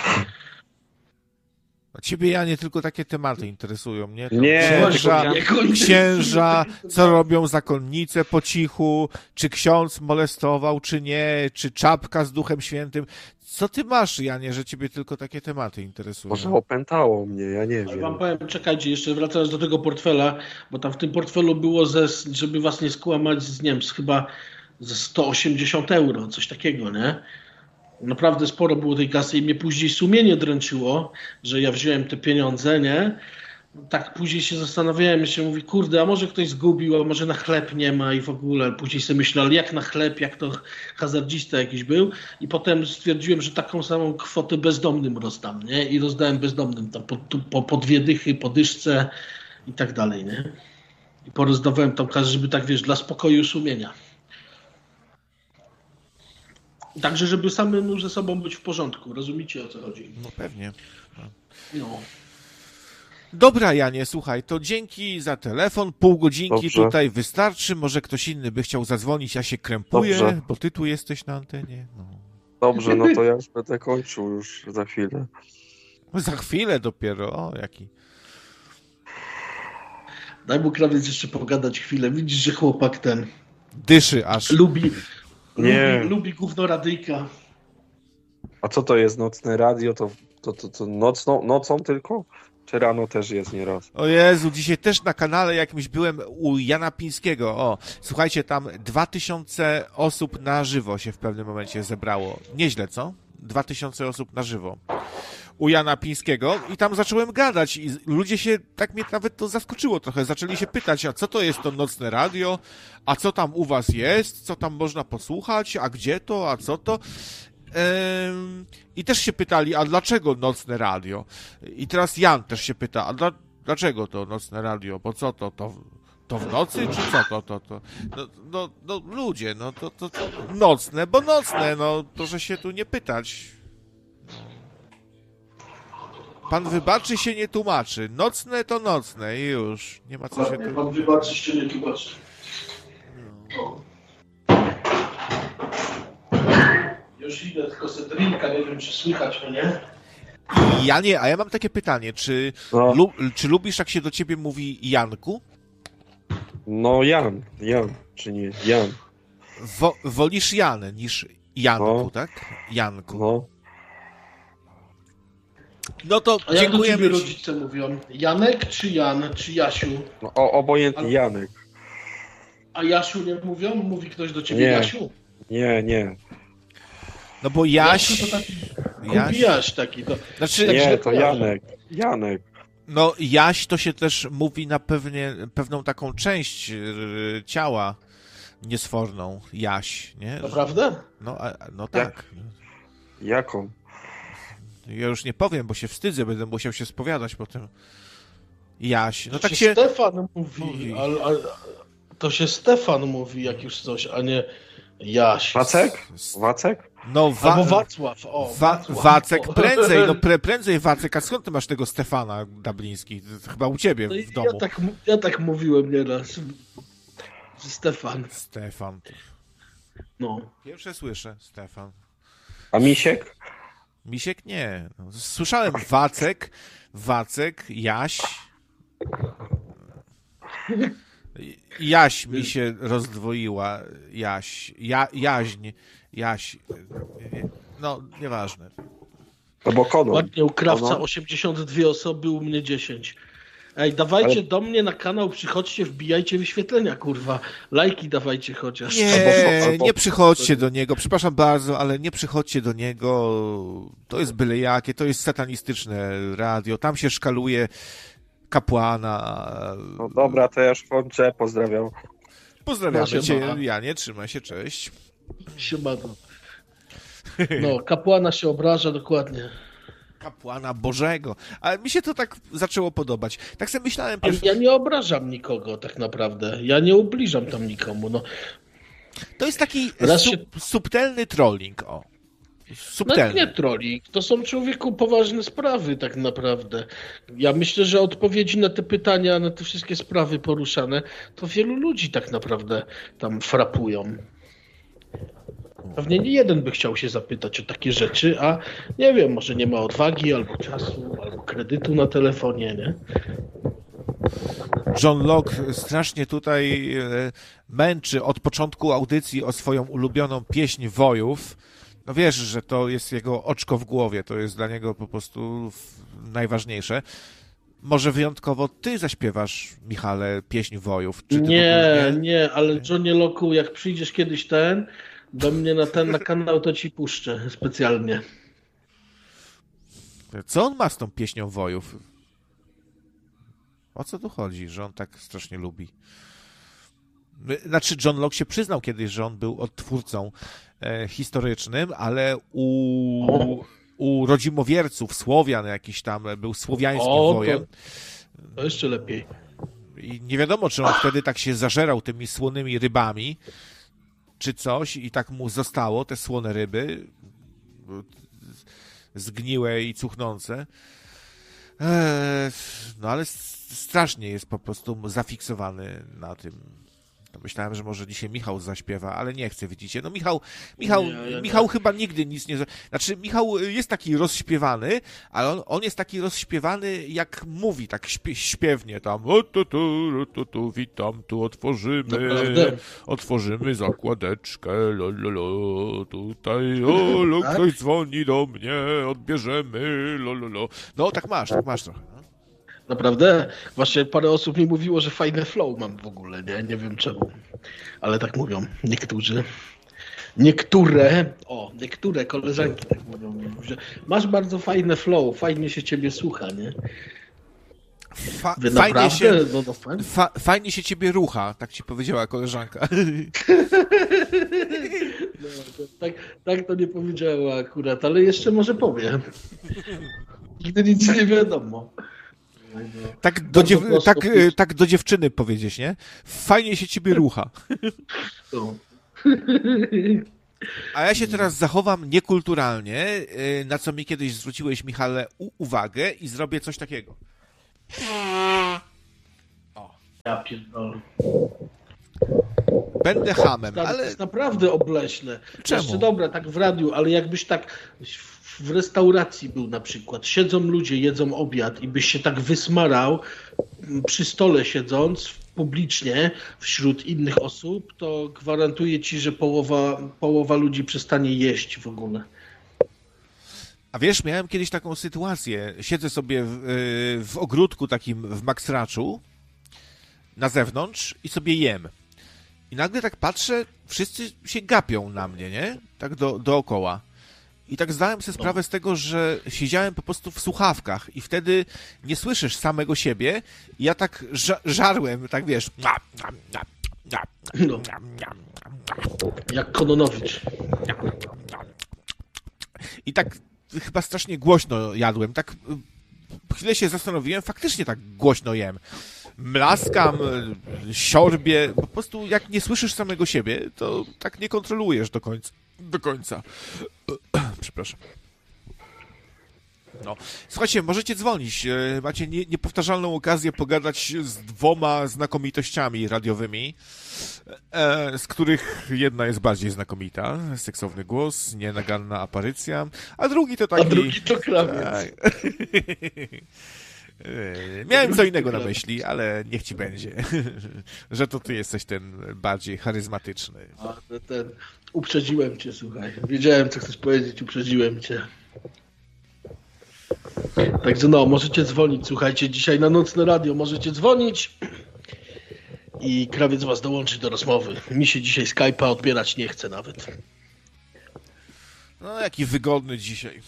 Speaker 1: A ciebie, ja nie tylko takie tematy interesują, nie? Tam
Speaker 3: Nie,
Speaker 1: księża,
Speaker 2: tylko-
Speaker 1: księża, co robią zakonnice po cichu, czy ksiądz molestował, czy nie, czy czapka z Duchem Świętym. Co ty masz, Janie, że ciebie tylko takie tematy interesują?
Speaker 3: Może opętało mnie, ja nie
Speaker 2: Ale
Speaker 3: wiem.
Speaker 2: wam powiem, czekajcie, jeszcze wracając do tego portfela, bo tam w tym portfelu było, ze, żeby was nie skłamać, z nie wiem, z chyba ze sto osiemdziesiąt euro, coś takiego, nie? Naprawdę sporo było tej kasy i mnie później sumienie dręczyło, że ja wziąłem te pieniądze, nie? Tak później się zastanawiałem, się mówi, kurde, a może ktoś zgubił, a może na chleb nie ma i w ogóle. Później sobie myślę, ale jak na chleb, jak to hazardzista jakiś był. I potem stwierdziłem, że taką samą kwotę bezdomnym rozdam, nie? I rozdałem bezdomnym tam po, po, po dwie dychy, po dyszce i tak dalej, nie? I porozdawałem tam kasę, żeby tak, wiesz, dla spokoju sumienia. Także, żeby samym ze sobą być w porządku. Rozumiecie, o co chodzi?
Speaker 1: No pewnie.
Speaker 2: No.
Speaker 1: Dobra, Janie, słuchaj, to dzięki za telefon. Pół godzinki
Speaker 3: Dobrze.
Speaker 1: tutaj wystarczy. Może ktoś inny by chciał zadzwonić, ja się krępuję,
Speaker 3: Dobrze.
Speaker 1: bo ty tu jesteś na antenie. No.
Speaker 3: Dobrze, no to ja już będę kończył już za chwilę.
Speaker 1: Za chwilę dopiero, o jaki.
Speaker 2: Daj mu krawiec jeszcze pogadać chwilę. Widzisz, że chłopak ten
Speaker 1: Dyszy aż.
Speaker 2: lubi,
Speaker 3: Nie.
Speaker 2: lubi, lubi gówno radyjka.
Speaker 3: A co to jest nocne radio? To, to, to, to nocną, nocą tylko? Czy rano też jest nieraz?
Speaker 1: O Jezu, dzisiaj też na kanale jakimś byłem u Jana Pińskiego. O, słuchajcie, tam dwa tysiące osób na żywo się w pewnym momencie zebrało. Nieźle, co? Dwa tysiące osób na żywo u Jana Pińskiego i tam zacząłem gadać i ludzie się, tak mnie nawet to zaskoczyło trochę, zaczęli się pytać, a co to jest to nocne radio, a co tam u was jest, co tam można posłuchać, a gdzie to, a co to? Ehm, I też się pytali, a dlaczego nocne radio? I teraz Jan też się pyta, a dla, dlaczego to nocne radio, po co to, to, To w nocy, czy co to, to, to? No, no, no ludzie, no to, to, to nocne, bo nocne, no proszę się tu nie pytać. Pan wybaczy, się nie tłumaczy. Nocne to nocne i już. Nie ma co się tu...
Speaker 2: Pan wybaczy, się nie tłumaczy. No. Już idę, tylko setrinka, nie wiem, czy słychać mnie.
Speaker 1: Ja nie, a ja mam takie pytanie, czy,
Speaker 3: No.
Speaker 1: lu, czy lubisz, jak się do ciebie mówi Janku?
Speaker 3: No Jan, Jan, czy nie, Jan.
Speaker 1: Wo, wolisz Jan niż Janku,
Speaker 3: No.
Speaker 1: tak? Janku.
Speaker 3: No.
Speaker 1: No to
Speaker 2: A jak do ciebie
Speaker 1: dziękujemy ci.
Speaker 2: rodzice mówią? Janek czy Jan, czy Jasiu?
Speaker 3: No o, obojętnie
Speaker 2: Ale-
Speaker 3: Janek.
Speaker 2: A Jasiu nie mówią? Mówi ktoś do ciebie
Speaker 3: Nie.
Speaker 2: Jasiu?
Speaker 3: Nie, nie.
Speaker 1: No bo Jaś...
Speaker 2: Jasiu to taki
Speaker 1: Jaś...
Speaker 2: Jaś taki. To...
Speaker 1: Znaczy,
Speaker 3: Nie, to Janek. Janek.
Speaker 1: no Jaś to się też mówi na pewnie, pewną taką część yy, ciała niesforną. Jaś, nie?
Speaker 2: Naprawdę?
Speaker 1: No, a, no tak.
Speaker 3: Jaką?
Speaker 1: Ja już nie powiem, bo się wstydzę, będę musiał się spowiadać potem. Jaś. No
Speaker 2: To
Speaker 1: tak
Speaker 2: się
Speaker 1: się...
Speaker 2: Stefan mówi,
Speaker 1: mówi.
Speaker 2: ale, ale to się Stefan mówi jak już coś, a nie Jaś.
Speaker 3: Wacek? Wacek?
Speaker 1: No, wa...
Speaker 2: Albo Wacław. O,
Speaker 1: Wa-
Speaker 2: Wacław.
Speaker 1: Wacek,
Speaker 2: O.
Speaker 1: prędzej, no pre, prędzej Wacek, a skąd ty masz tego Stefana Dabliński? To chyba u ciebie
Speaker 2: No i
Speaker 1: w domu.
Speaker 2: ja, tak, mu- ja tak mówiłem nieraz. Że Stefan.
Speaker 1: Stefan.
Speaker 2: No.
Speaker 1: Pierwsze słyszę, Stefan.
Speaker 3: A Misiek?
Speaker 1: Misiek nie. No, słyszałem Wacek, Wacek, Jaś. Jaś mi się rozdwoiła. Jaś. Ja, jaźń. Jaś. No, nieważne.
Speaker 3: To bo konon.
Speaker 2: Ładnie u Krawca
Speaker 3: Konon.
Speaker 2: osiemdziesiąt dwie osoby, u mnie dziesięć. Ej, dawajcie
Speaker 3: Ale-
Speaker 2: do mnie na kanał, przychodźcie, wbijajcie wyświetlenia, kurwa. Lajki dawajcie chociaż.
Speaker 1: Nie,
Speaker 3: Albo- albo-
Speaker 1: nie przychodźcie do niego, przepraszam bardzo, ale nie przychodźcie do niego, to jest byle jakie, to jest satanistyczne radio, tam się szkaluje kapłana.
Speaker 3: No dobra, to ja już kończę. Pozdrawiam.
Speaker 1: Pozdrawiamy
Speaker 2: No,
Speaker 1: cię,
Speaker 2: siema.
Speaker 1: Janie, trzymaj się, cześć.
Speaker 2: Siemano. No, kapłana się obraża, dokładnie.
Speaker 1: Kapłana Bożego, ale mi się to tak zaczęło podobać. Tak sobie myślałem
Speaker 2: Ale
Speaker 1: pierwszy,
Speaker 2: ja nie obrażam nikogo tak naprawdę. Ja nie ubliżam tam nikomu. No,
Speaker 1: to jest taki
Speaker 2: Raz
Speaker 1: sub,
Speaker 2: się-
Speaker 1: subtelny trolling, o.
Speaker 2: no
Speaker 1: Subtelny.
Speaker 2: nie trolik. To są, człowieku, poważne sprawy tak naprawdę. Ja myślę, że odpowiedzi na te pytania, na te wszystkie sprawy poruszane, to wielu ludzi tak naprawdę tam frapują. Pewnie nie jeden by chciał się zapytać o takie rzeczy, a nie wiem, może nie ma odwagi, albo czasu, albo kredytu na telefonie, nie?
Speaker 1: John Locke strasznie tutaj e, męczy od początku audycji o swoją ulubioną pieśń wojów. No wiesz, że to jest jego oczko w głowie, to jest dla niego po prostu w- najważniejsze. Może wyjątkowo ty zaśpiewasz, Michale, pieśń wojów? Czy ty w
Speaker 2: Nie,
Speaker 1: ogóle
Speaker 2: nie, ale Johnie Locku, jak przyjdziesz kiedyś ten, do mnie na ten na kanał, to ci puszczę specjalnie.
Speaker 1: Co on ma z tą pieśnią wojów? O co tu chodzi, że on tak strasznie lubi? Znaczy, John Locke się przyznał kiedyś, że on był odtwórcą e, historycznym, ale u, u rodzimowierców, Słowian jakiś tam, był słowiańskim
Speaker 2: O, to-
Speaker 1: wojem.
Speaker 2: To jeszcze lepiej.
Speaker 1: I nie wiadomo, czy on wtedy tak się zażerał tymi słonymi rybami, czy coś, i tak mu zostało, te słone ryby, zgniłe i cuchnące. Eee, no ale s- strasznie jest po prostu zafiksowany na tym. To myślałem, że może dzisiaj Michał zaśpiewa, ale nie chce, widzicie. No Michał, Michał,
Speaker 2: Nie, ja
Speaker 1: Michał
Speaker 2: nie.
Speaker 1: chyba nigdy nic nie... za- Znaczy, Michał jest taki rozśpiewany, ale on, on jest taki rozśpiewany, jak mówi, tak śpie, śpiewnie tam. O, tu, tu, ru, tu, tu, witam, tu otworzymy,
Speaker 2: Naprawdę?
Speaker 1: otworzymy zakładeczkę, lo, lo, lo, tutaj, o, lo,
Speaker 2: Tak?
Speaker 1: ktoś dzwoni do mnie, odbierzemy, lo, lo, lo. No, tak masz, tak masz trochę. no.
Speaker 2: Naprawdę? Właśnie parę osób mi mówiło, że fajne flow mam w ogóle, nie? Nie wiem czemu. Ale tak mówią niektórzy. Niektóre, o, niektóre koleżanki tak mówią, że masz bardzo fajne flow, fajnie się ciebie słucha, nie?
Speaker 1: Fa-
Speaker 2: Wy
Speaker 1: fajnie
Speaker 2: naprawdę?
Speaker 1: się...
Speaker 2: No, no, fajnie.
Speaker 1: Fa- fajnie się ciebie rucha, tak ci powiedziała koleżanka.
Speaker 2: No, to, tak, tak to nie powiedziała akurat, ale jeszcze może powiem. Nigdy nic nie wiadomo.
Speaker 1: Tak do, dziew... tak, tak do dziewczyny powiedzieć, nie? Fajnie się ciebie rucha.
Speaker 2: No.
Speaker 1: A ja się teraz zachowam niekulturalnie, na co mi kiedyś zwróciłeś, Michale, u- uwagę i zrobię coś takiego. O.
Speaker 2: Ja pierdolę.
Speaker 1: Będę hamem,
Speaker 2: Stary,
Speaker 1: ale...
Speaker 2: To jest naprawdę obleśne.
Speaker 1: Czemu?
Speaker 2: Jeszcze dobra, tak w radiu, ale jakbyś tak w restauracji był na przykład, siedzą ludzie, jedzą obiad i byś się tak wysmarał przy stole siedząc publicznie wśród innych osób, to gwarantuję ci, że połowa, połowa ludzi przestanie jeść w ogóle.
Speaker 1: A wiesz, miałem kiedyś taką sytuację. Siedzę sobie w, w ogródku takim w Maxraczu na zewnątrz i sobie jem. I nagle tak patrzę, wszyscy się gapią na mnie, nie? Tak do, dookoła. I tak zdałem sobie sprawę z tego, że siedziałem po prostu w słuchawkach i wtedy nie słyszysz samego siebie i ja tak ża- żarłem, tak wiesz...
Speaker 2: No. Jak Kononowicz.
Speaker 1: I tak chyba strasznie głośno jadłem. Tak chwilę się zastanowiłem, faktycznie tak głośno jem. Mlaskam, siorbię, po prostu jak nie słyszysz samego siebie, to tak nie kontrolujesz do końca. Do końca. Przepraszam. No. Słuchajcie, możecie dzwonić. Macie nie, niepowtarzalną okazję pogadać z dwoma znakomitościami radiowymi, e, z których jedna jest bardziej znakomita. Seksowny głos, nienaganna aparycja, a drugi to taki...
Speaker 2: A drugi to krawiec.
Speaker 1: Miałem co innego na myśli, ale niech ci będzie, że to ty jesteś ten bardziej charyzmatyczny.
Speaker 2: A, ten, uprzedziłem cię, słuchaj. Wiedziałem, co chcesz powiedzieć, uprzedziłem cię. Także no, możecie dzwonić, słuchajcie, dzisiaj na Nocne Radio możecie dzwonić i krawiec was dołączy do rozmowy. Mi się dzisiaj Skype'a odbierać nie chce nawet.
Speaker 1: No, jaki wygodny dzisiaj.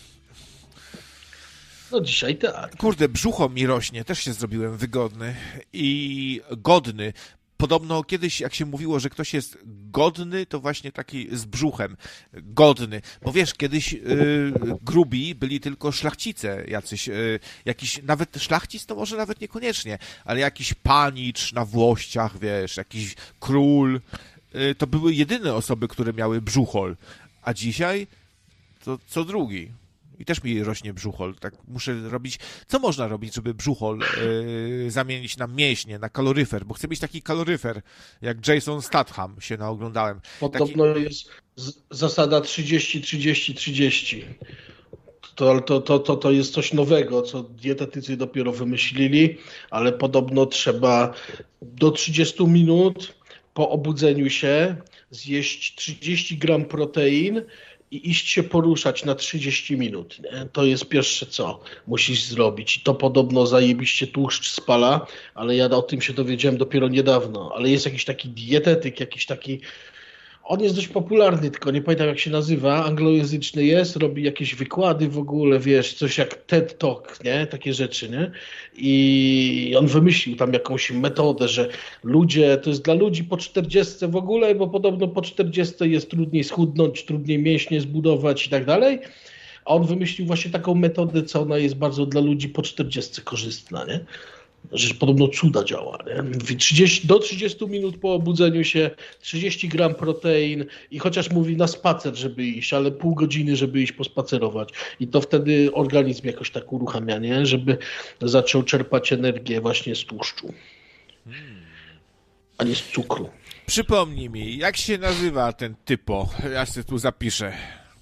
Speaker 2: No dzisiaj tak.
Speaker 1: Kurde, brzucho mi rośnie, też się zrobiłem wygodny i godny. Podobno kiedyś, jak się mówiło, że ktoś jest godny, to właśnie taki z brzuchem. Godny. Bo wiesz, kiedyś yy, grubi byli tylko szlachcice jacyś. Yy, jakiś, nawet szlachcic to może nawet niekoniecznie, ale jakiś panicz na włościach, wiesz, jakiś król. Yy, to były jedyne osoby, które miały brzuchol. A dzisiaj to co drugi. I też mi rośnie brzuchol. Tak muszę robić... Co można robić, żeby brzuchol yy, zamienić na mięśnie, na kaloryfer? Bo chcę mieć taki kaloryfer, jak Jason Statham się naoglądałem.
Speaker 2: Podobno
Speaker 1: taki...
Speaker 2: jest z, zasada trzydzieści trzydzieści trzydzieści. To, to, to, to, to jest coś nowego, co dietetycy dopiero wymyślili, ale podobno trzeba do trzydziestu minut po obudzeniu się zjeść trzydzieści gram protein i iść się poruszać na trzydzieści minut. Nie? To jest pierwsze, co musisz zrobić. I to podobno zajebiście tłuszcz spala, ale ja o tym się dowiedziałem dopiero niedawno. Ale jest jakiś taki dietetyk, jakiś taki... On jest dość popularny, tylko nie pamiętam jak się nazywa, anglojęzyczny jest, robi jakieś wykłady w ogóle, wiesz, coś jak TED Talk, nie? Takie rzeczy, nie? I on wymyślił tam jakąś metodę, że ludzie, to jest dla ludzi po czterdziestce w ogóle, bo podobno po czterdziestce jest trudniej schudnąć, trudniej mięśnie zbudować i tak dalej. A on wymyślił właśnie taką metodę, co ona jest bardzo dla ludzi po czterdziestce korzystna, nie? Że podobno cuda działa. Nie? trzydzieści, do trzydziestu minut po obudzeniu się, trzydzieści gram protein i chociaż mówi na spacer, żeby iść, ale pół godziny, żeby iść pospacerować. I to wtedy organizm jakoś tak uruchamia, nie? Żeby zaczął czerpać energię właśnie z tłuszczu, a nie z cukru.
Speaker 1: Przypomnij mi, jak się nazywa ten typo? Ja sobie tu zapiszę.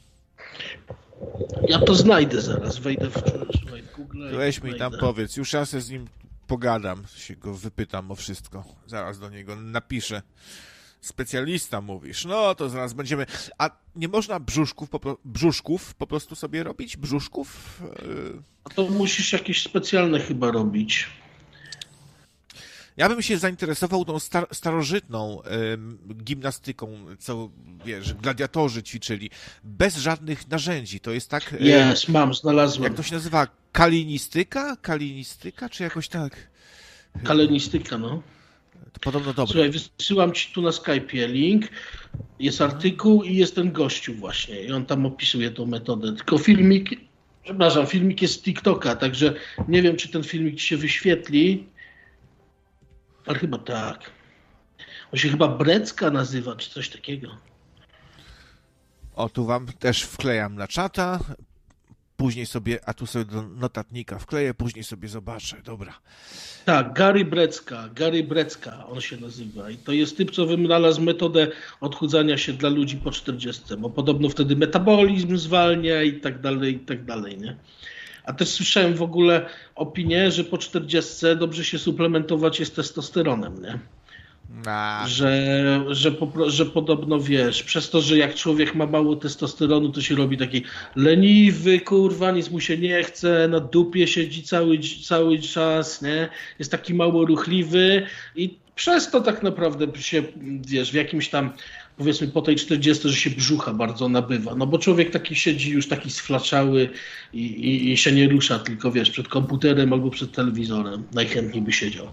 Speaker 2: Ja to znajdę zaraz, wejdę w, w Google.
Speaker 1: Weź mi tam powiedz, już ja sobie z nim pogadam, się go wypytam o wszystko. Zaraz do niego napiszę. Specjalista mówisz. No to zaraz będziemy... A nie można brzuszków po, brzuszków po prostu sobie robić? Brzuszków?
Speaker 2: A to musisz jakieś specjalne chyba robić.
Speaker 1: Ja bym się zainteresował tą star starożytną y, gimnastyką, co, wiesz, gladiatorzy ćwiczyli, bez żadnych narzędzi. To jest tak...
Speaker 2: Jest, y, mam, znalazłem.
Speaker 1: Jak to się nazywa? Kalinistyka? Kalinistyka, czy jakoś tak?
Speaker 2: Kalenistyka, no.
Speaker 1: To podobno dobre.
Speaker 2: Słuchaj, wysyłam ci tu na Skype'ie link, jest artykuł i jest ten gościu właśnie i on tam opisuje tą metodę. Tylko filmik Przepraszam, filmik jest z TikToka, także nie wiem, czy ten filmik ci się wyświetli. Ale chyba tak. On się chyba Brecka nazywa, czy coś takiego.
Speaker 1: O, tu wam też wklejam na czata. Później sobie, a tu sobie do notatnika wkleję, później sobie zobaczę. Dobra.
Speaker 2: Tak, Gary Brecka, Gary Brecka on się nazywa. I to jest typ, co wynalazł metodę odchudzania się dla ludzi po czterdziestce, bo podobno wtedy metabolizm zwalnia i tak dalej, i tak dalej, nie? A też słyszałem w ogóle opinię, że po czterdziestce dobrze się suplementować jest testosteronem, nie?
Speaker 1: Na...
Speaker 2: Że, że, po, że podobno wiesz, przez to, że jak człowiek ma mało testosteronu, to się robi taki leniwy, kurwa, nic mu się nie chce, na dupie siedzi cały, cały czas, nie? Jest taki mało ruchliwy i przez to tak naprawdę się, wiesz, w jakimś tam, powiedzmy po tej czterdziestce, że się brzucha bardzo nabywa, no bo człowiek taki siedzi już taki sflaczały i, i, i się nie rusza, tylko wiesz, przed komputerem albo przed telewizorem, najchętniej by siedział.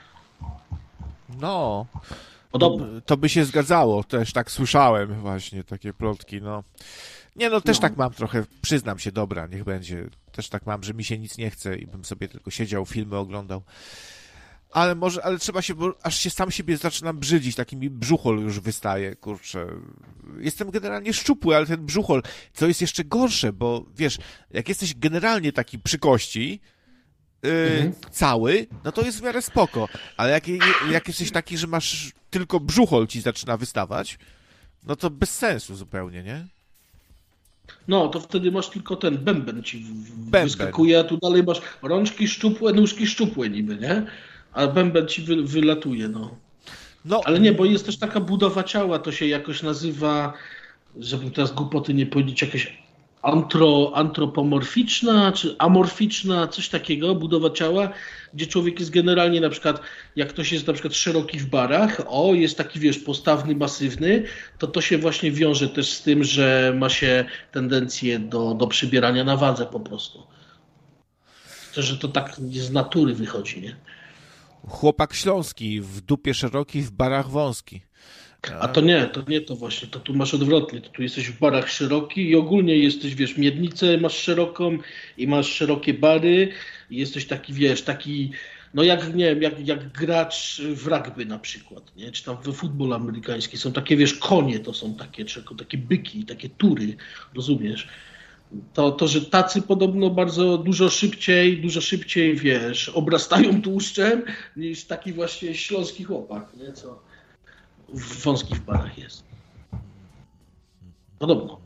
Speaker 1: No, to, to by się zgadzało, też tak słyszałem właśnie, takie plotki, no. Nie no, też no. tak mam trochę, przyznam się, dobra, niech będzie, też tak mam, że mi się nic nie chce i bym sobie tylko siedział, filmy oglądał. Ale może, ale trzeba się, bo aż się sam siebie zaczynam brzydzić, taki mi brzuchol już wystaje, kurczę. Jestem generalnie szczupły, ale ten brzuchol, co jest jeszcze gorsze, bo wiesz, jak jesteś generalnie taki przy kości, Yy, mhm. cały, no to jest w miarę spoko, ale jak, jak jesteś taki, że masz tylko brzuchol ci zaczyna wystawać, no to bez sensu zupełnie, nie?
Speaker 2: No, to wtedy masz tylko ten bęben ci
Speaker 1: bęben.
Speaker 2: wyskakuje, a tu dalej masz rączki szczupłe, nóżki szczupłe niby, nie? A bęben ci wy, wylatuje, no. no. Ale nie, bo jest też taka budowa ciała, to się jakoś nazywa, żebym teraz głupoty nie powiedzieć, jakaś Antro, antropomorficzna, czy amorficzna, coś takiego, budowa ciała, gdzie człowiek jest generalnie na przykład, jak ktoś jest na przykład szeroki w barach, o, jest taki, wiesz, postawny, masywny, to to się właśnie wiąże też z tym, że ma się tendencję do, do przybierania na wadze po prostu. To, że to tak z natury wychodzi, nie?
Speaker 1: Chłopak śląski, w dupie szeroki, w barach wąski.
Speaker 2: A to nie, to nie to właśnie, to tu masz odwrotnie, to tu jesteś w barach szeroki i ogólnie jesteś, wiesz, miednicę masz szeroką i masz szerokie bary i jesteś taki, wiesz, taki, no jak, nie wiem, jak, jak gracz w rugby na przykład, nie, czy tam we futbol amerykański są takie, wiesz, konie to są takie, czy takie byki, takie tury, rozumiesz? To, to, że tacy podobno bardzo dużo szybciej, dużo szybciej, wiesz, obrastają tłuszczem niż taki właśnie śląski chłopak, nie, co w wąskich barach jest. Podobno.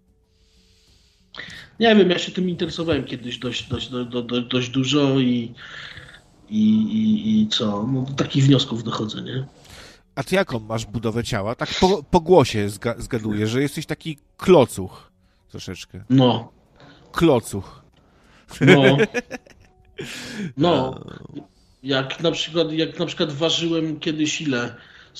Speaker 2: Nie wiem, ja się tym interesowałem kiedyś dość, dość, do, do, dość dużo i, i, i, i co? No, do takich wniosków dochodzę, nie?
Speaker 1: A ty jaką masz budowę ciała? Tak po, po głosie zga, zgaduję, że jesteś taki klocuch troszeczkę.
Speaker 2: No.
Speaker 1: Klocuch.
Speaker 2: No. No. Jak na przykład, jak na przykład ważyłem kiedyś ile?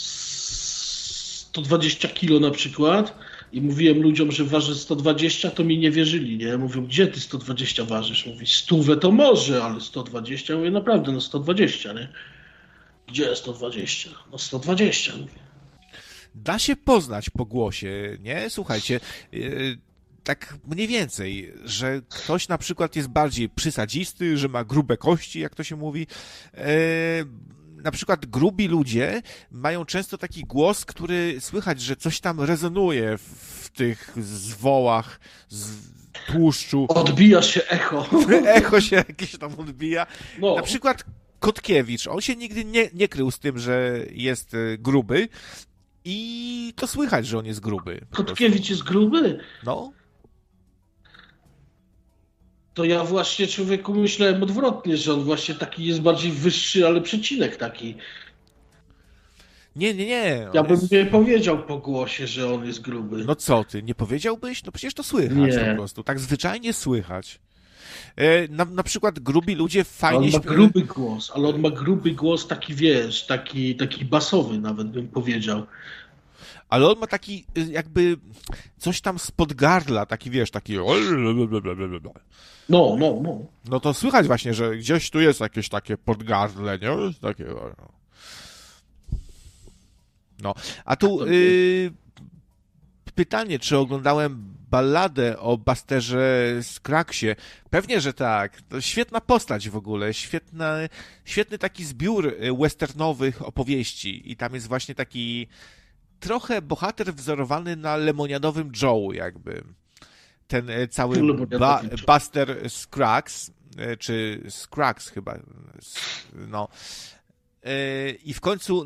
Speaker 2: sto dwadzieścia kilo na przykład i mówiłem ludziom, że waży sto dwadzieścia, to mi nie wierzyli, nie? Mówią, gdzie ty sto dwadzieścia ważysz? Mówi, stówę to może, ale sto dwadzieścia? Mówię, naprawdę, no sto dwadzieścia, nie? Gdzie sto dwadzieścia? No sto dwadzieścia, mówię.
Speaker 1: Da się poznać po głosie, nie? Słuchajcie, yy, tak mniej więcej, że ktoś na przykład jest bardziej przysadzisty, że ma grube kości, jak to się mówi. Yy, na przykład grubi ludzie mają często taki głos, który słychać, że coś tam rezonuje w tych zwołach, z tłuszczu.
Speaker 2: Odbija się echo.
Speaker 1: Echo się jakieś tam odbija.
Speaker 2: No.
Speaker 1: Na przykład Kotkiewicz, on się nigdy nie, nie krył z tym, że jest gruby i to słychać, że on jest gruby.
Speaker 2: Kotkiewicz jest gruby?
Speaker 1: No. To
Speaker 2: ja właśnie, człowieku, myślałem odwrotnie, że on właśnie taki jest bardziej wyższy, ale przecinek taki.
Speaker 1: Nie, nie, nie.
Speaker 2: Ja bym
Speaker 1: jest...
Speaker 2: nie powiedział po głosie, że on jest gruby.
Speaker 1: No co ty, nie powiedziałbyś? No przecież to słychać nie. po prostu. Tak zwyczajnie słychać. E, na, na przykład grubi ludzie fajnie...
Speaker 2: On ma
Speaker 1: śpiewają...
Speaker 2: gruby głos, ale on ma gruby głos taki, wiesz, taki, taki basowy nawet bym powiedział.
Speaker 1: Ale on ma taki jakby coś tam spod gardla, taki wiesz, taki...
Speaker 2: No, no, no.
Speaker 1: No to słychać właśnie, że gdzieś tu jest jakieś takie podgardle, nie? Takie... No, a tu yy, pytanie, czy oglądałem balladę o Busterze Scraggsie. Pewnie, że tak. To świetna postać w ogóle. Świetna, świetny taki zbiór westernowych opowieści. I tam jest właśnie taki trochę bohater wzorowany na lemoniadowym Joe, jakby. Ten cały ba- Buster Scruggs, czy Scruggs chyba, no. I w końcu